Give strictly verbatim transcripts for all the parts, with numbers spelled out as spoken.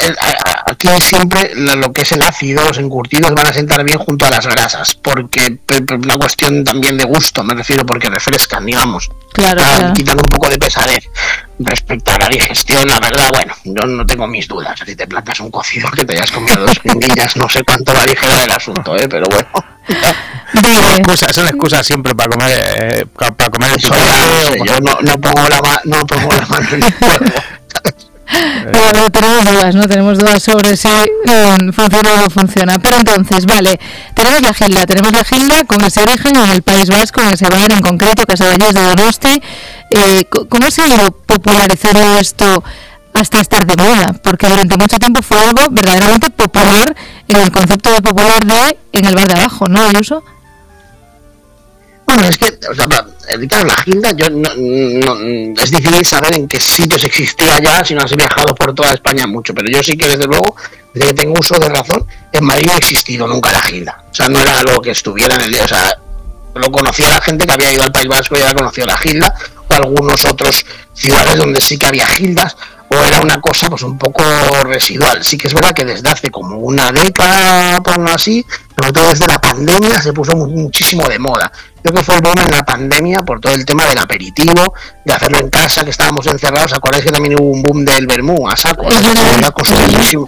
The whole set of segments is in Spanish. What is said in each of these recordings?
el, a, aquí siempre lo que es el ácido, los encurtidos van a sentar bien junto a las grasas, porque una cuestión también de gusto, me refiero, porque refrescan, digamos. Claro, claro. Quitan un poco de pesadez. Respecto a la digestión, la verdad, bueno, yo no tengo mis dudas. Si te plantas un cocido que te hayas comido dos pinguillas, no sé cuánto va a aligerar el asunto, ¿eh? Pero bueno. Son excusas, son excusas siempre para comer, eh, para comer el Eso ya, no sé, yo no, no pongo la ma- no pongo la mano en el fuego. Bueno, tenemos dudas, ¿no? Tenemos dudas sobre si eh, funciona o no funciona. Pero entonces, vale, tenemos la Gilda, tenemos la Gilda con ese origen en el País Vasco, en ese bar en concreto, Casadellós de Donosti. Eh, ¿Cómo se ha ido popularizando esto hasta estar de moda? Porque durante mucho tiempo fue algo verdaderamente popular en el concepto de popular de en el bar de abajo, ¿no, Ayuso? Bueno, es que, o sea, claro, la Gilda, yo no, no, es difícil saber en qué sitios existía ya, si no has viajado por toda España mucho, pero yo sí que desde luego, desde que tengo uso de razón, en Madrid no ha existido nunca la Gilda. O sea, no era algo que estuviera en el día, o sea, lo conocía la gente que había ido al País Vasco y había conocido la Gilda, o algunos otros ciudades donde sí que había Gildas, o era una cosa pues un poco residual. Sí que es verdad que desde hace como una década, por no así, sobre todo desde la pandemia, se puso muchísimo de moda. Creo que fue el boom en la pandemia por todo el tema del aperitivo, de hacerlo en casa, que estábamos encerrados. ¿Acordáis que también hubo un boom del vermú a saco? Se empezó a consumir muchísimo,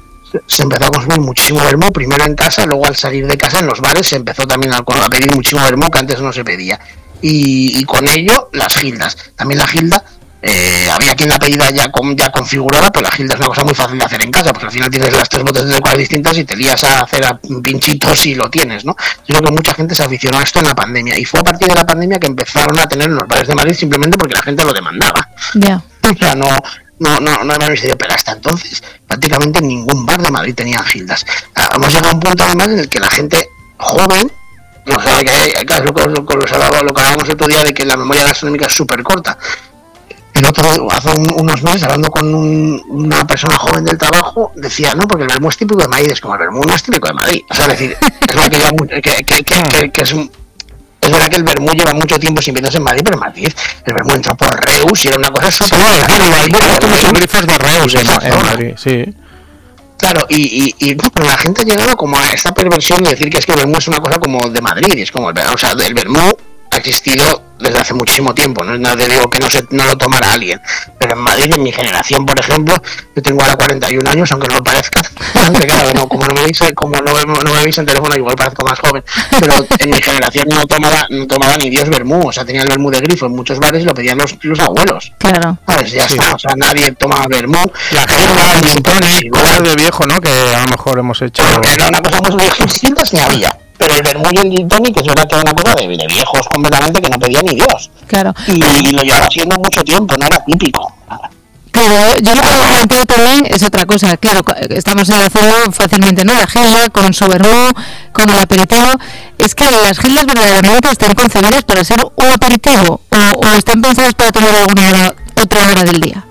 se empezó a consumir muchísimo vermú, primero en casa, luego al salir de casa en los bares se empezó también a, a pedir muchísimo vermú que antes no se pedía. Y, y con ello las Gildas. También la Gilda, eh, había quien la pedida ya, con, ya configurada, pero la Gilda es una cosa muy fácil de hacer en casa, porque al final tienes las tres botellas de cola distintas y te lías a hacer a pinchitos y lo tienes, ¿no? Yo creo que mucha gente se aficionó a esto en la pandemia, y fue a partir de la pandemia que empezaron a tener en los bares de Madrid simplemente porque la gente lo demandaba. Ya. Yeah. O sea, no... No, no, no era misterio, pero hasta entonces prácticamente ningún bar de Madrid tenía Gildas. Hemos llegado a un punto además en el que la gente joven, no sé, que, claro, lo, lo, lo, lo que hablábamos otro día de que la memoria gastronómica es súper corta. El otro, hace un, unos meses, hablando con un, una persona joven del trabajo, decía, no, porque el vermú es típico de Madrid. Es como, el vermú no es típico de Madrid. O sea, es decir, es verdad que, ya, que, que, que, que, que es un... Es verdad que el vermú lleva mucho tiempo sin venderse en Madrid, pero en Madrid el vermú entró por Reus y era una cosa súper... Sí, hay muchos grifos de Reus en, en Madrid, sí. Claro, y, y, y pero la gente ha llegado como a esta perversión de decir que es que el vermú es una cosa como de Madrid, y es como, el, o sea, el vermú ha existido desde hace muchísimo tiempo, no, no te digo que no, se, no lo tomara alguien, pero en Madrid, en mi generación, por ejemplo, yo tengo ahora cuarenta y un años, aunque no lo parezca, aunque claro, no, como no me veis, como no, no me veis en teléfono, igual parezco más joven, pero en mi generación no tomaba, no tomaba ni Dios vermú, o sea, tenía el vermú de grifo en muchos bares y lo pedían los, los abuelos. Claro. ¿Sabes? Ya sí. Está, o sea, nadie tomaba vermú. La gente supone cosas de viejo, ¿no? Que a lo mejor hemos hecho... Porque era una cosa muy distintas ni había. Pero el vermú y el gin tonic, que es verdad que era una cosa de, de viejos completamente que no pedía ni Dios. Claro. Y, y lo llevaba haciendo mucho tiempo, no era típico. Claro, yo lo que me planteo también es otra cosa. Claro, estamos haciendo fácilmente, ¿no? La Gilda con su vermú, con el aperitivo. Es que las Gildas verdaderamente están concebidas para ser un aperitivo o, o están pensadas para tomar alguna hora, otra hora del día.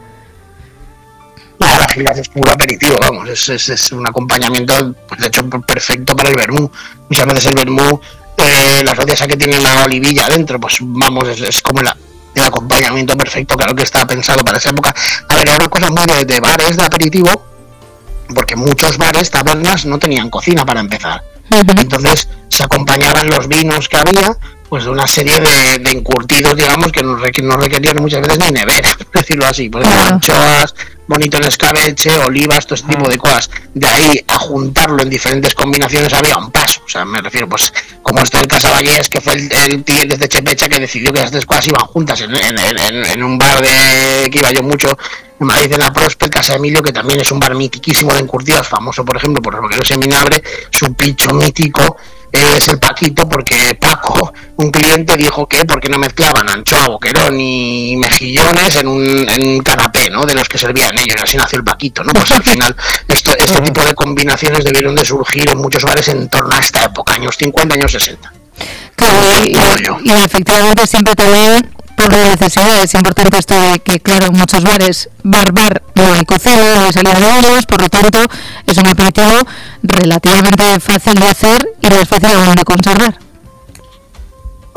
No, la Gilda es puro aperitivo, vamos, es, es, es un acompañamiento, pues, de hecho, perfecto para el vermú. Muchas veces el vermú, eh, la asociación que tiene la olivilla adentro, pues vamos, es, es como la, el acompañamiento perfecto, claro que estaba pensado para esa época. A ver, era una cosa muy de, de bares de aperitivo, porque muchos bares, tabernas, no tenían cocina para empezar. Uh-huh. Entonces se acompañaban los vinos que había, pues de una serie de, de encurtidos, digamos, que no, requ- no requerían muchas veces ni nevera, por decirlo así, por ejemplo, uh-huh. anchoas, bonito en escabeche, olivas, todo ese tipo de cosas. De ahí a juntarlo en diferentes combinaciones había un paso. O sea, me refiero, pues, como esto del Casaballés, que fue el, el tío desde Chepecha que decidió que las tres cosas iban juntas en, en, en, en un bar de que iba yo mucho en Madrid, en la Prosper, Casa Emilio, que también es un bar mitiquísimo de encurtidos, famoso, por ejemplo, por lo que no se minabre, su picho mítico es el Paquito, porque Paco, un cliente, dijo que porque no mezclaban anchoa, boquerón y mejillones en un, en un canapé, ¿no? De los que servían ellos, y así nació el Paquito, ¿no? Pues al final esto, este tipo de combinaciones debieron de surgir en muchos bares en torno a esta época, años cincuenta, años sesenta. Claro, y, y, y efectivamente siempre también por la necesidad es importante esto de que, claro, en muchos bares, bar, bar, no hay cocina, no hay salida de ellos, por lo tanto es un aperitivo relativamente fácil de hacer y no es fácil aún de conservar. A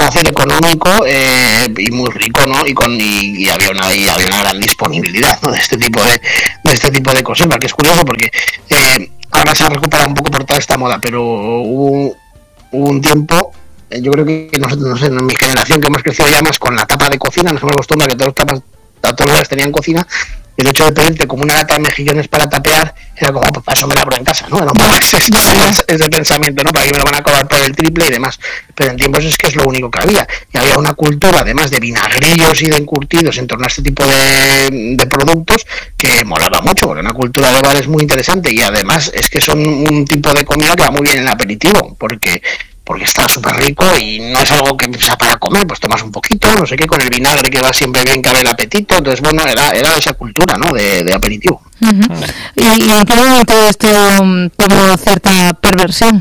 fácil, económico eh, y muy rico, ¿no? Y con y, y había una y había una gran disponibilidad, ¿no? de este tipo de de este tipo de conserva, que es curioso porque eh, ahora se ha recuperado un poco por toda esta moda, pero hubo, hubo un tiempo, eh, yo creo que nosotros, no sé, en mi generación que hemos crecido ya más con la tapa de cocina, nos hemos acostumbrado a que todos tapas, a todos los tenían cocina. El hecho de pedirte como una lata de mejillones para tapear era como, pues para eso me la abro en casa, ¿no? Era un poco ese, ese, ese pensamiento, ¿no? Para que me lo van a cobrar por el triple y demás. Pero en tiempos es que es lo único que había. Y había una cultura, además de vinagrillos y de encurtidos en torno a este tipo de, de productos, que molaba mucho, porque una cultura de bares muy interesante. Y además es que son un tipo de comida que va muy bien en el aperitivo, porque... porque está súper rico y no es algo que sea para comer, pues tomas un poquito, no sé qué, con el vinagre que va siempre bien, cabe el apetito, entonces bueno, era, era esa cultura, ¿no?, de, de aperitivo. Uh-huh. ¿Y, ¿Y en qué momento esto tuvo cierta perversión?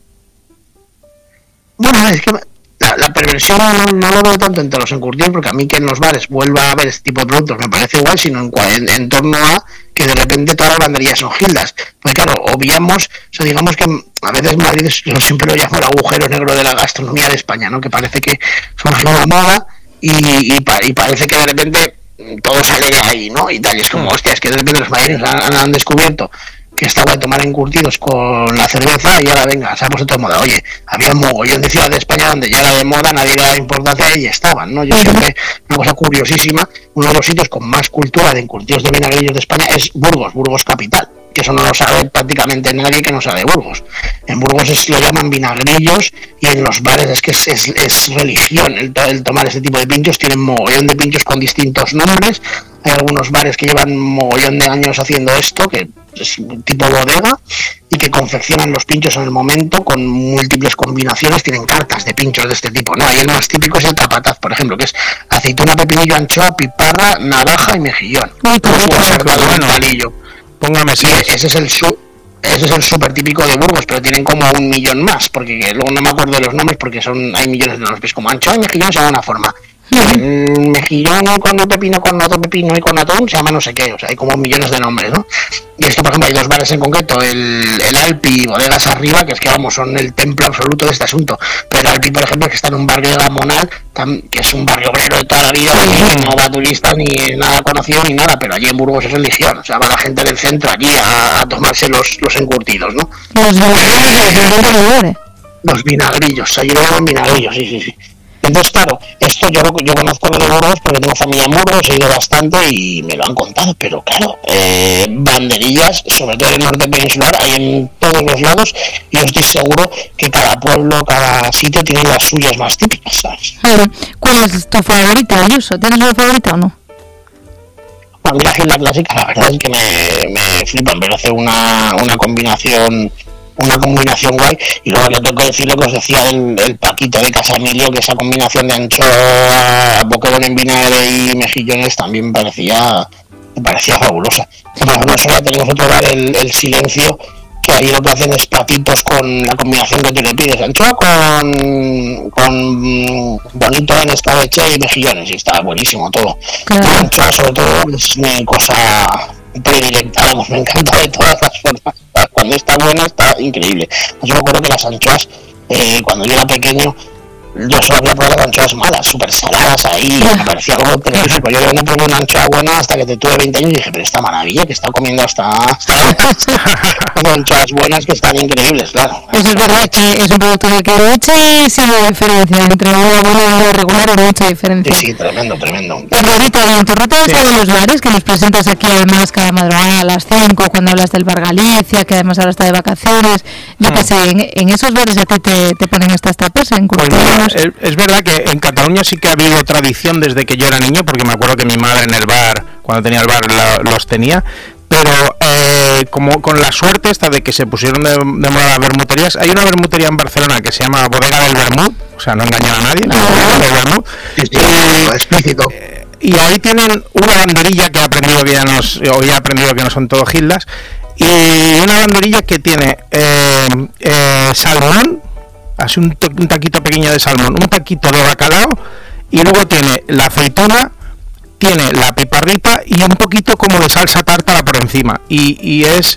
Bueno, es que la, la perversión no, no lo veo tanto entre los encurtidos, porque a mí que en los bares vuelva a haber este tipo de productos me parece igual, sino en, en, en torno a que de repente todas las banderillas son gildas. Pues claro, obviamos, o sea, digamos que a veces Madrid, yo siempre lo llamo el agujero negro de la gastronomía de España, ¿no? Que parece que somos una moda y, y, pa, y parece que de repente todo sale de ahí, ¿no? Y tal, y es como, hostia, es que de repente los madrileños han, han descubierto que estaba de tomar encurtidos con la cerveza y ahora venga, se ha puesto de moda. Oye, había un mogollón de ciudades de España donde ya era de moda, nadie le daba importancia y estaban, ¿no? Yo siempre, una cosa curiosísima, uno de los sitios con más cultura de encurtidos de vinagrillos de España es Burgos, Burgos capital, que eso no lo sabe prácticamente nadie que no sabe Burgos. En Burgos es, lo llaman vinagrillos y en los bares es que es, es, es religión el, el tomar este tipo de pinchos, tienen mogollón de pinchos con distintos nombres. Hay algunos bares que llevan mogollón de años haciendo esto, que es tipo bodega, y que confeccionan los pinchos en el momento con múltiples combinaciones, tienen cartas de pinchos de este tipo, ¿no? Ahí el más típico es el capataz, por ejemplo, que es aceituna, pepinillo, anchoa, piparra, navaja y mejillón. Uy, qué rico. Bueno, palillo. Póngame si ese es el su ese es el súper típico de Burgos, pero tienen como un millón más, porque luego no me acuerdo de los nombres, porque son hay millones de nombres, como anchoa y mejillón se llama una forma. El mejillón con el pepino, con otro pepino y con atún se llama no sé qué, o sea, hay como millones de nombres, ¿no? Y esto, por ejemplo, hay dos bares en concreto, el, el Alpi y Bodegas Arriba, que es que, vamos, son el templo absoluto de este asunto. Pero el Alpi, por ejemplo, que está en un barrio de Gamonal, que es un barrio obrero de toda la vida, y no va turista ni nada conocido ni nada, pero allí en Burgos es religión, o sea, va la gente del centro allí a, a tomarse los, los encurtidos, ¿no? Los vinagrillos, los vinagrillos, allí lo llaman vinagrillos, sí, sí, sí. Entonces, claro, esto yo, yo conozco lo de Burgos porque tengo familia en Burgos, he ido bastante y me lo han contado, pero claro, eh, banderillas, sobre todo en el norte peninsular, hay en todos los lados y yo estoy seguro que cada pueblo, cada sitio tiene las suyas más típicas, ¿sabes? ¿Cuál es tu favorita, Ayuso? ¿Tienes una favorita o no? A mí la gilda clásica, la verdad es que me, me flipan, pero hacer una, una combinación... una combinación guay, y luego le tengo que decir lo que os decía el, el Paquito de Casa Emilio, que esa combinación de anchoa, boquerón en vinagre y mejillones también me parecía me parecía fabulosa. No solo tenemos otro bar, el, el Silencio, que ahí lo que hacen es platitos con la combinación que tú le pides, anchoa con con bonito en escabeche y mejillones, y está buenísimo todo. Claro. La anchoa sobre todo es mi cosa predilecta, vamos, me encanta de todas las formas. Cuando está buena está increíble. Yo me acuerdo que las anchoas, eh, cuando yo era pequeño, yo solo había probado las anchoas malas, súper saladas ahí, me parecía algo terrorífico. Yo no probé una anchoa buena hasta que te tuve veinte años y dije, pero esta maravilla que está comiendo hasta... hasta anchoas buenas que están increíbles, claro. Eso es verdad que es un producto de que mucha y sin diferencia, entre una buena y una regular hay mucha diferencia. Sí, sí, tremendo, tremendo. Margarita, en tu ruta de todos los bares que nos presentas aquí además cada madrugada a las cinco, cuando hablas del Bar Galicia, que además ahora está de vacaciones, yo mm. que sé, en, en esos bares a ti te, te ponen estas tapas en curtidos. Es, es verdad que en Cataluña sí que ha habido tradición desde que yo era niño, porque me acuerdo que mi madre en el bar, cuando tenía el bar, la, los tenía, pero eh, como con la suerte esta de que se pusieron de, de moda las vermuterías, hay una vermutería en Barcelona que se llama Bodega del Vermut, o sea, no engañan a nadie, no, Bodega del Vermut, sí, sí, y, explícito. Eh, y ahí tienen una banderilla que he aprendido que ya nos, hoy he aprendido que no son todo gildas, y una banderilla que tiene eh, eh, salmón, así un, to- un taquito pequeño de salmón, un taquito de bacalao, y luego tiene la aceituna, tiene la piparrita y un poquito como de salsa tártara por encima, y, y es,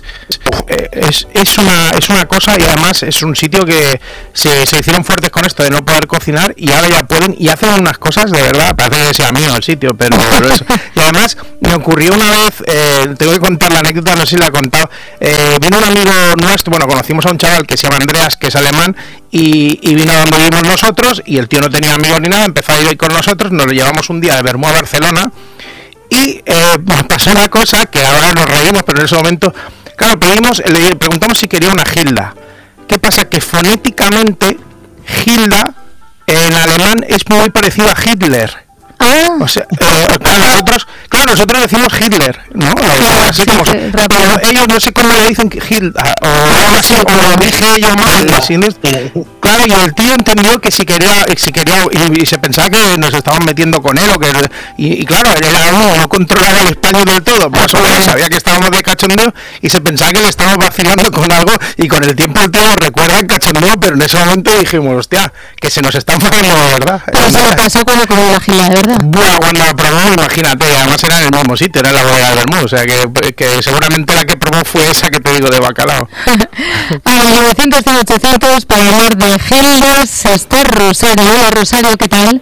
es es una es una cosa, y además es un sitio que se, se hicieron fuertes con esto de no poder cocinar, y ahora ya pueden y hacen unas cosas de verdad, parece que sea mío el sitio, pero, pero eso. Y además me ocurrió una vez, eh, tengo que contar la anécdota, no sé si la he contado, eh, vino un amigo nuestro, bueno, conocimos a un chaval que se llama Andreas, que es alemán, y, y vino a donde vivimos nosotros, y el tío no tenía amigos ni nada, empezó a ir con nosotros, nos lo llevamos un día de Bermú a Barcelona, y eh, nos pasó una cosa que ahora nos reímos, pero en ese momento, claro, pedimos, le preguntamos si quería una Gilda. ¿Qué pasa? Que fonéticamente Gilda en alemán es muy parecido a Hitler. Ah. O sea, eh, claro, nosotros, claro, nosotros decimos Hitler, ¿no? Claro, así sí, como, sí, pero ellos no sé cómo le dicen Hilda, o algo así, o lo dije yo mal, así, ¿no? Claro, y el tío entendió que si quería, si quería, y, y se pensaba que nos estaban metiendo con él, o que, y, y claro, él era uno, no controlaba el español del todo, por eso él sabía que estábamos de cachondeo, y se pensaba que le estábamos vacilando con algo, y con el tiempo el tío recuerda el cachondeo, pero en ese momento dijimos, hostia, que se nos están fallando, ¿verdad? Pero eso me pasó cuando comí la Gilda, de verdad. Bueno, cuando la probó, imagínate, además era en el mismo sitio, era en la bodega de Bermú, o sea que, que seguramente la que probó fue esa que te digo de bacalao. A los novecientos cien ochocientos para hablar de Gildas está Rosario. Hola Rosario, ¿qué tal?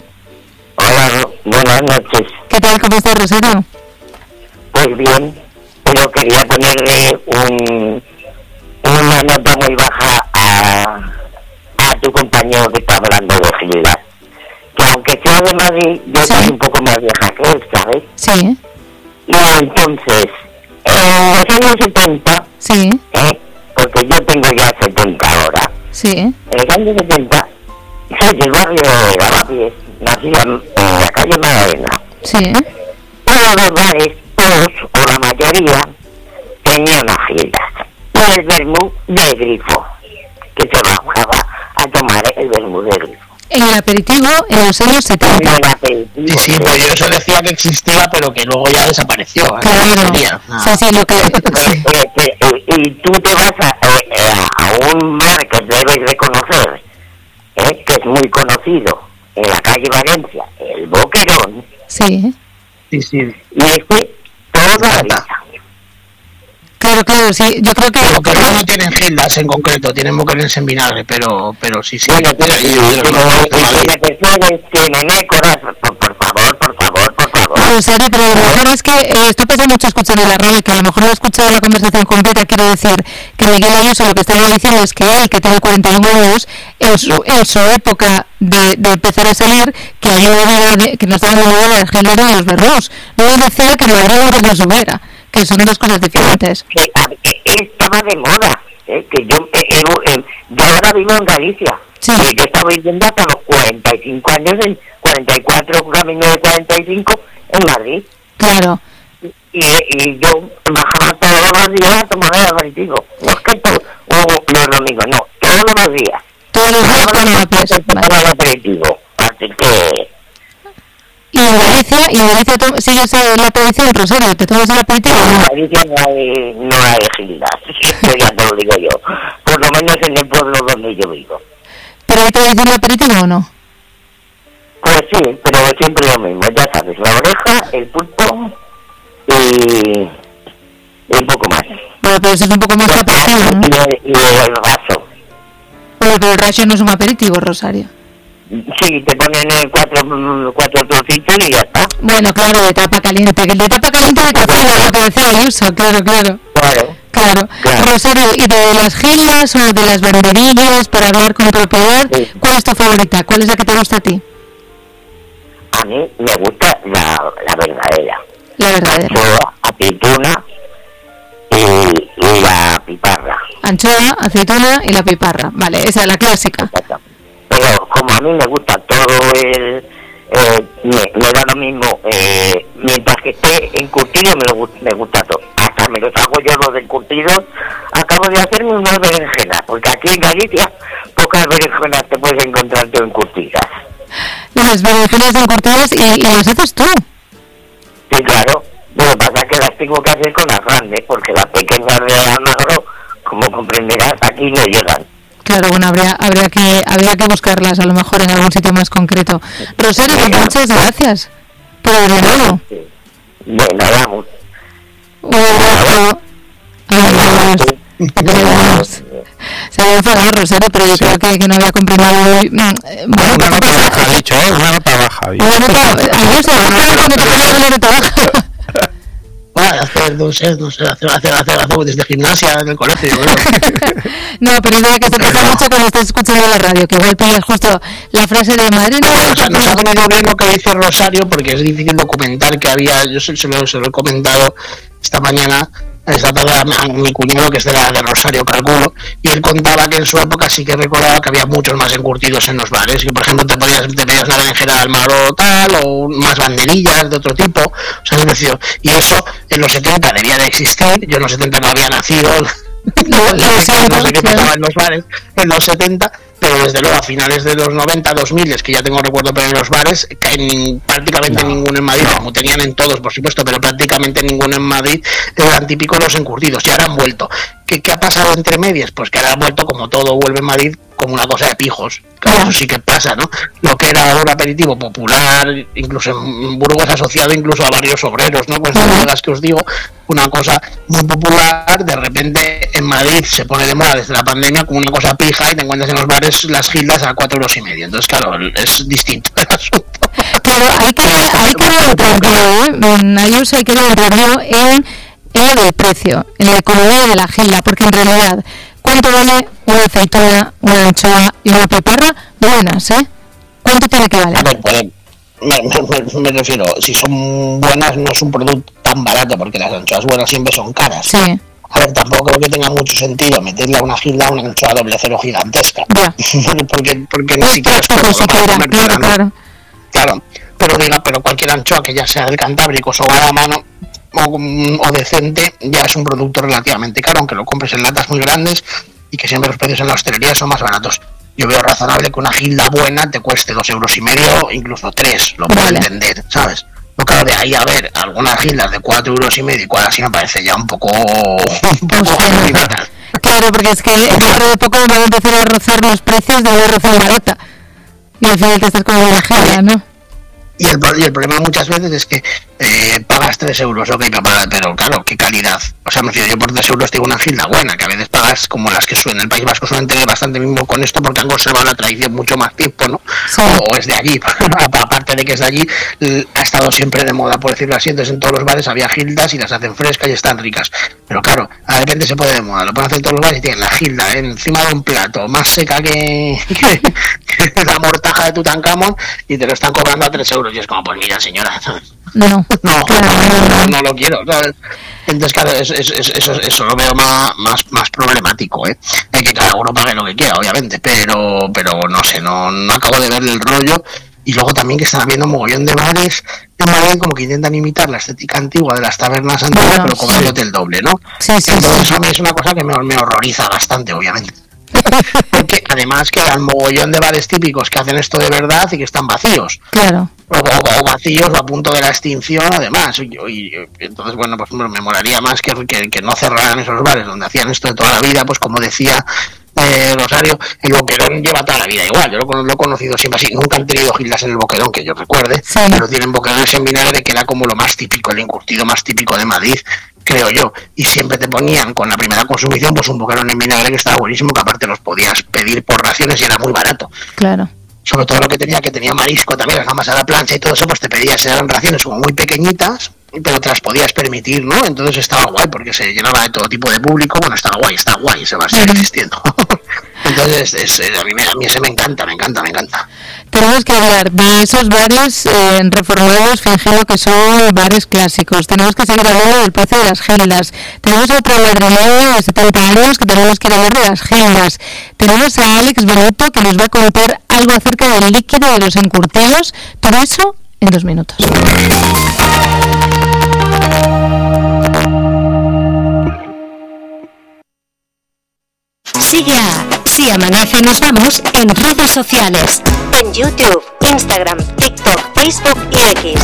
Hola, buenas noches. ¿Qué tal? ¿Cómo estás, Rosario? Pues bien, pero quería ponerle un, una nota muy baja a, a tu compañero que está hablando de Gildas. Que aunque sea de Madrid, yo sí. soy un poco más vieja que él, ¿sabes? Sí. Y entonces, en los años setenta, sí. ¿eh? Porque yo tengo ya setenta ahora, sí. en los años setenta, soy del barrio de Lavapiés, nací en, en la calle Magdalena. Sí. Todos los bares, todos, o la mayoría, tenían Gildas. Y el vermú de grifo, que se bajaba a tomar el vermú de grifo. En el aperitivo en los años setenta. Sí, sí, pues yo eso decía que existía, pero que luego ya desapareció. Claro, no. sí, sí, lo que... Sí. Eh, eh, eh, y tú te vas a, eh, a un bar que debes de conocer, eh, que es muy conocido, en la calle Valencia, el Boquerón. Sí. Sí, sí. Y este, toda la vida. Claro, claro, sí, yo creo que... Los boquerones no tienen Gildas en concreto, tienen boquerones en vinagre, pero pero sí, sí. Bueno, pero tiene personas, tienen écoras, por, por favor, por favor, por favor. Rosario, pero lo mejor es que eh, esto pasa mucho escuchando en la radio, que a lo mejor no he escuchado la conversación completa. Quiero decir que Miguel Ayuso lo que estaba diciendo es que él, que tiene cuarenta y uno años, en su, en su época de, de empezar a salir, que había de, que no estaba en la del género de los berros. No decía que en Madrid no nos hubiera, que son dos cosas diferentes. Que, que estaba de moda, ¿eh? Que yo, eh, eh, eh, yo ahora vivo en Galicia. Sí. Y yo estaba viviendo hasta los cuarenta y cinco años, en cuarenta y cuatro, camino de cuarenta y cinco, en Madrid. Claro. Y, y yo bajaba todos los días a tomar el aperitivo. No es que todo, o los domingos, no, todos los días. Todos los días con la pieza. Para el aperitivo. Así que... Y en Galicia, y en Galicia to- sigues la tradición, Rosario, ¿te tomas el aperitivo? En Galicia no hay, no hay Gildas, esto ya te lo digo yo. Por lo menos en el pueblo donde yo vivo. ¿Pero hay tradición de aperitivo o no? Pues sí, pero siempre lo mismo, ya sabes, la oreja, el pulpo y, y un poco más. Bueno, pero eso es un poco más aperitivo, ¿no? Y el, y el vaso. Bueno, pero el rayo no es un aperitivo, Rosario. Sí, te ponen el cuatro, cuatro trocitos y ya está. Bueno, claro, de tapa caliente. El de tapa caliente de café, lo que decía Ayuso, claro, claro. Claro. Claro. Claro. Rosario, ¿y de las Gildas o de las banderillas, para hablar con propiedad, Sí. cuál es tu favorita? ¿Cuál es la que te gusta a ti? A mí me gusta la, la verdadera. La verdadera. Anchoa, aceituna y, y la piparra. Anchoa, aceituna y la piparra. Vale, esa es la clásica. Pero como a mí me gusta todo el... Eh, me, me da lo mismo, eh, mientras que esté encurtido me, lo, me gusta todo. Hasta me los hago yo los encurtidos. Acabo de hacerme unas berenjenas, porque aquí en Galicia pocas berenjenas te puedes encontrar tú encurtidas. Las berenjenas encurtidas y, y las haces tú. Sí, claro. Lo que pasa es que las tengo que hacer con las grandes, porque las pequeñas de Almagro, como comprenderás, aquí no llegan. Claro, bueno, habría, habría que habría que buscarlas a lo mejor en algún sitio más concreto. Rosario, pues muchas gracias por haber venido. Bueno, vamos. Un abrazo. Adiós. Adiós. Se había enfadado Rosario, pero yo sí. creo que, que no había comprimido hoy. Bueno, una nota baja, ha dicho, ¿eh? Una nota baja. Una nota baja. Bueno, hacer, no sé, no sé, hacer, hacer, hacer, hacer desde gimnasia, en el colegio. Bueno. No, pero es verdad que se pasa mucho cuando estás escuchando la radio, que igual pillas justo la frase de Madrid. No, o sea, no se ha venido bien lo que dice Rosario, porque es difícil documentar que había, yo se, se, lo, se lo he comentado esta mañana, esta tarde a mi cuñado, que es de la de Rosario, calculo, y él contaba que en su época sí que recordaba que había muchos más encurtidos en los bares, que por ejemplo te podías, te pedías una berenjena al mar o tal, o más banderillas de otro tipo, o sea, es decir, y eso en los setenta debía de existir, yo en los setenta no había nacido, no, no, no sé qué pasaba en los bares en los setenta, pero desde luego a finales de los noventa, dos mil, es que ya tengo recuerdo, pero en los bares, que en, prácticamente no, ninguno en Madrid, no. como tenían en todos, por supuesto, pero prácticamente ninguno en Madrid, eran típicos los encurtidos, y ahora han vuelto. ¿Qué, ¿Qué ha pasado entre medias? Pues que ahora han vuelto, como todo vuelve en Madrid, como una cosa de pijos. Claro, eso sí que pasa, ¿no? Lo que era un aperitivo popular, incluso en Burgos asociado incluso a varios obreros, ¿no? Pues las que os digo, una cosa muy popular, de repente en Madrid se pone de moda desde la pandemia como una cosa pija y te encuentras en los bares las gildas a cuatro euros y medio. Entonces, claro, es distinto el asunto. Pero hay que hay que ver tranquilo, ¿eh? Ayuso, hay que ver tranquilo en, en el precio, en la economía de la gilda, porque en realidad, ¿cuánto vale una aceituna, una anchoa y una peparra? Buenas, ¿eh? ¿Cuánto tiene que valer? A ver, pues, me, me, me refiero, si son buenas no es un producto tan barato, porque las anchoas buenas siempre son caras. Sí. A ver, tampoco creo que tenga mucho sentido meterle a una gilda una anchoa doble cero gigantesca. Ya. porque, porque ni siquiera es como claro, claro, claro. Claro, pero diga, pero cualquier anchoa que ya sea del Cantábrico o a mano o, o decente, ya es un producto relativamente caro, aunque lo compres en latas muy grandes y que siempre los precios en la hostelería son más baratos. Yo veo razonable que una gilda buena te cueste dos euros y medio, incluso tres, lo puedo vale. entender, ¿sabes? No, claro, de ahí a ver algunas gildas de cuatro euros y medio y cuál así me parece ya un poco un poco claro, claro, porque es que dentro de poco van a empezar a rozar los precios de la rozar barata y al final te estás con una gilda, ¿no? Y el, y el problema muchas veces es que eh, pagas tres euros, ok, pero claro, ¿qué calidad? O sea, me refiero, yo por tres euros tengo una gilda buena, que a veces pagas como las que suelen en el País Vasco, suelen tener bastante mismo con esto porque han conservado la tradición mucho más tiempo, ¿no? Sí. O es de allí, aparte de que es de allí, ha estado siempre de moda, por decirlo así, entonces en todos los bares había gildas y las hacen frescas y están ricas. Pero claro, de repente se pone de moda, lo pueden hacer en todos los bares y tienen la gilda ¿eh? encima de un plato, más seca que, que, que la mortaja de Tutankamón y te lo están cobrando a tres euros. Y es como, pues mira, señora, no, no, claro, no, no, no lo quiero, ¿sabes? Entonces, claro, es, es, es, eso, eso lo veo más, más, más problemático, ¿eh? Hay que cada uno pague lo que quiera, obviamente, pero, pero no sé, no, no acabo de ver el rollo. Y luego también que están habiendo un mogollón de bares en Madrid como que intentan imitar la estética antigua de las tabernas antiguas, bueno, pero cobrándote sí. el doble, ¿no? Sí, sí, Entonces, sí. a mí es una cosa que me, me horroriza bastante, obviamente. Porque además quedan mogollón de bares típicos que hacen esto de verdad y que están vacíos. Claro. O, o, o vacíos o a punto de la extinción, además. Y, y, y entonces, bueno, pues me molaría más que, que, que no cerraran esos bares donde hacían esto de toda la vida, pues como decía eh, Rosario, el Boquerón lleva toda la vida igual. Yo lo, lo he conocido siempre así. Nunca han tenido gildas en el Boquerón, que yo recuerde, sí. pero tienen boquerones en vinagre, que era como lo más típico, el encurtido más típico de Madrid, creo yo, y siempre te ponían con la primera consumición pues un boquerón en vinagre que estaba buenísimo, que aparte los podías pedir por raciones y era muy barato. Claro. Sobre todo lo que tenía, que tenía marisco también, las gambas a la plancha y todo eso, pues te pedías, eran raciones como muy pequeñitas, pero te las podías permitir, ¿no? Entonces estaba guay, porque se llenaba de todo tipo de público, bueno, estaba guay, está guay, se va a seguir existiendo. Entonces, es, es, a, mí, a mí ese me encanta, me encanta, me encanta. Tenemos que hablar de esos bares eh, reformados fingiendo que son bares clásicos. Tenemos que seguir hablando del precio de las gildas. Tenemos otro madrileño de setenta años que tenemos que hablar de las gildas. Tenemos a Alex Benito que nos va a contar algo acerca del líquido de los encurtidos. Todo eso en dos minutos. Sigue a Si Amanece Nos Vamos en redes sociales. En YouTube, Instagram, TikTok, Facebook y X.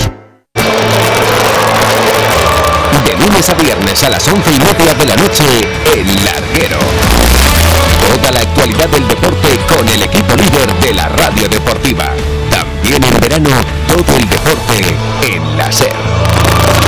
De lunes a viernes a las once y media de la noche, El Larguero. Toda la actualidad del deporte con el equipo líder de la radio deportiva. También en verano, todo el deporte en la SER.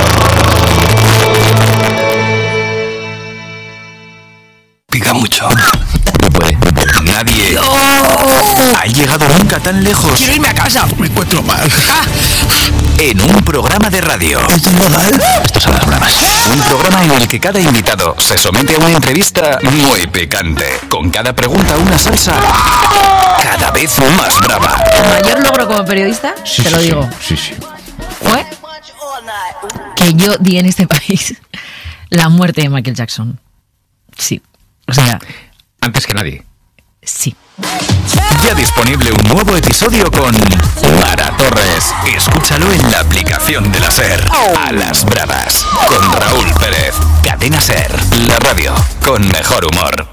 pica mucho. No puede. Nadie ¡Oh! ha llegado nunca tan lejos. ¡Quiero irme a casa! Me encuentro mal. ¡Ah! En un programa de radio. ¿Esto es normal? Estos son las bravas. Un programa en el que cada invitado se somete a una entrevista muy picante. Con cada pregunta una salsa cada vez más brava. El mayor logro como periodista, Sí, te sí, lo sí. digo, Sí, sí. fue que yo di en este país la muerte de Michael Jackson. Sí, o sea, Antes que nadie. sí. Ya disponible un nuevo episodio con Mara Torres. Escúchalo en la aplicación de la SER. A las bravas. Con Raúl Pérez. Cadena SER. La radio con mejor humor.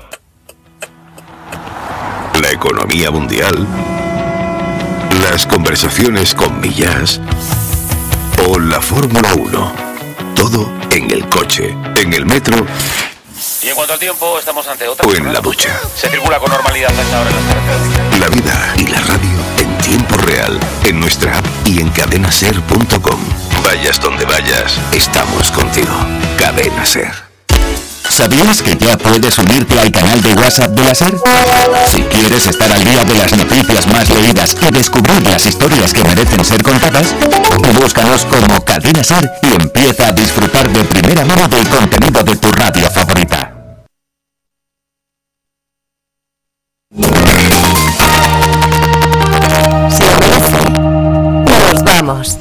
La economía mundial, las conversaciones con Millás o la Fórmula uno. Todo en el coche, en el metro Y en cuanto al tiempo, estamos ante otra... o en la ducha. Se circula con normalidad a esta hora en las carreteras. La vida y la radio en tiempo real, en nuestra app y en cadena ser punto com. Vayas donde vayas, estamos contigo. Cadena Ser. ¿Sabías que ya puedes unirte al canal de WhatsApp de la SER? Si quieres estar al día de las noticias más leídas y descubrir las historias que merecen ser contadas, búscanos como Cadena SER y empieza a disfrutar de primera mano del contenido de tu radio favorita. Si obedece, nos vamos.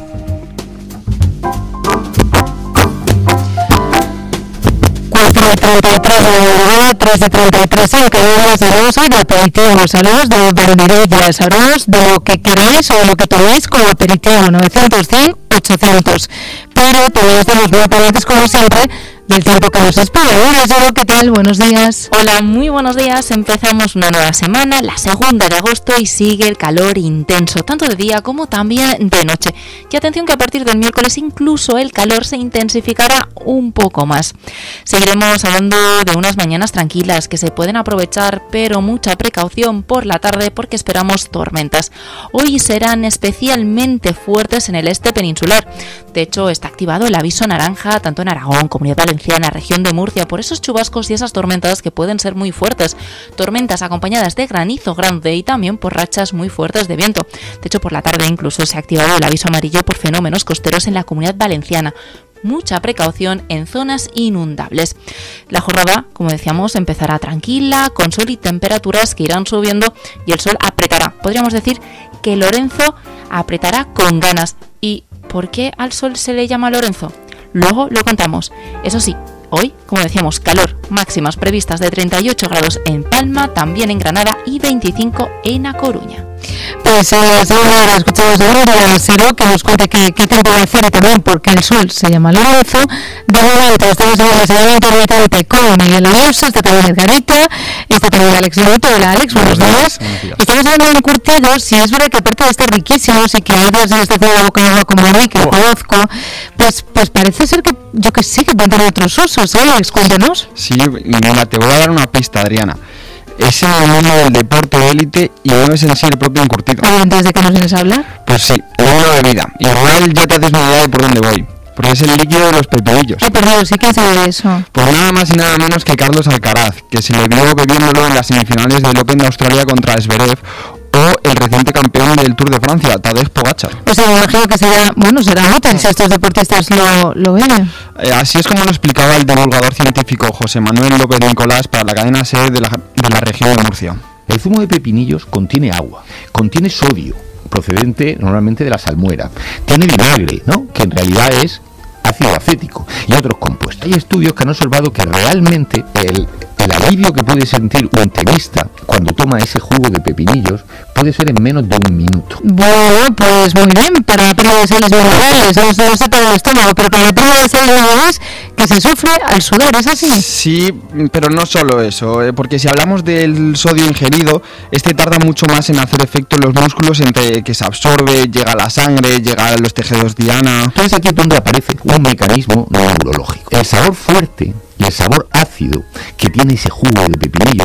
cuatro de treinta y tres de madrugada, tres de treinta y tres en Canarias. Hablamos hoy de aperitivos, hablamos de banderillas, hablamos de lo que queráis o de lo que toméis como aperitivo. Novecientos cien ochocientos. Pero también estamos muy pendientes, como siempre, del tiempo que nos espera. Hola, Yoro, ¿qué tal? Buenos días. Hola, muy buenos días. Empezamos una nueva semana, la segunda de agosto, y sigue el calor intenso, tanto de día como también de noche. Y atención que a partir del miércoles incluso el calor se intensificará un poco más. Seguiremos hablando de unas mañanas tranquilas que se pueden aprovechar, pero mucha precaución por la tarde porque esperamos tormentas. Hoy serán especialmente fuertes en el este peninsular. De hecho, está activado el aviso naranja tanto en Aragón, Comunidad Valenciana, región de Murcia, por esos chubascos y esas tormentas que pueden ser muy fuertes. Tormentas acompañadas de granizo grande y también por rachas muy fuertes de viento. De hecho, por la tarde incluso se ha activado el aviso amarillo por fenómenos costeros en la Comunidad Valenciana. Mucha precaución en zonas inundables. La jornada, como decíamos, empezará tranquila, con sol y temperaturas que irán subiendo y el sol apretará. Podríamos decir que Lorenzo apretará con ganas. ¿Y por qué al sol se le llama Lorenzo? Luego lo contamos. Eso sí, hoy, como decíamos, calor, máximas previstas de treinta y ocho grados en Palma, también en Granada y veinticinco en A Coruña. Pues a la segunda hora escuchamos ahora a Cero que nos cuente qué, qué tiempo va a hacer y también porque el sol se llama Lorenzo. De momento estamos en la señal intermitente con Miguel Alonso, está también Edgarita, está también Alex Loto. Hola Alex, buenos días. Y estamos hablando de encurtidos, y es verdad que aparte de estar riquísimos y que a veces se les está haciendo la boca agua como a mí, que lo conozco, pues, pues parece ser que, yo que sé, que pueden tener otros usos, ¿eh? Alex, cuéntanos. Sí, mira, te voy a dar una pista, Adriana. Es en el mundo del deporte de élite y no es en sí el propio encurtido. ¿Y antes de que nos vienes a hablar? Pues sí, es una bebida. Igual ya te haces una idea de por dónde voy. Porque es el líquido de los pepinillos. Ay, perdón, sí, ¿quién sabe de eso? Pues nada más y nada menos que Carlos Alcaraz, que se le vio bebiéndolo en las semifinales del Open de Australia contra Zverev, o el reciente campeón del Tour de Francia, Tadej Pogačar. Pues me imagino que será, bueno, será útil si estos deportistas lo, lo beben. Eh, así es como lo explicaba el divulgador científico José Manuel López Nicolás para la cadena SER de la, de la región de Murcia. El zumo de pepinillos contiene agua, contiene sodio, procedente normalmente de la salmuera, tiene vinagre, ¿no?, que en realidad es ácido acético, y otros compuestos. Hay estudios que han observado que realmente el, el alivio que puede sentir un tenista cuando toma ese jugo de pepinillos puede ser en menos de un minuto. Bueno, pues muy bien, para la pérdida de sales minerales, no se nos para el estómago, pero para la pérdida de sales minerales que se sufre al sudar, ¿es así? Sí, pero no solo eso, eh, porque si hablamos del sodio ingerido, este tarda mucho más en hacer efecto en los músculos entre que se absorbe, llega a la sangre, llega a los tejidos diana. Entonces aquí es donde aparece un mecanismo neurológico. El sabor fuerte y el sabor ácido que tiene ese jugo de pepinillos activa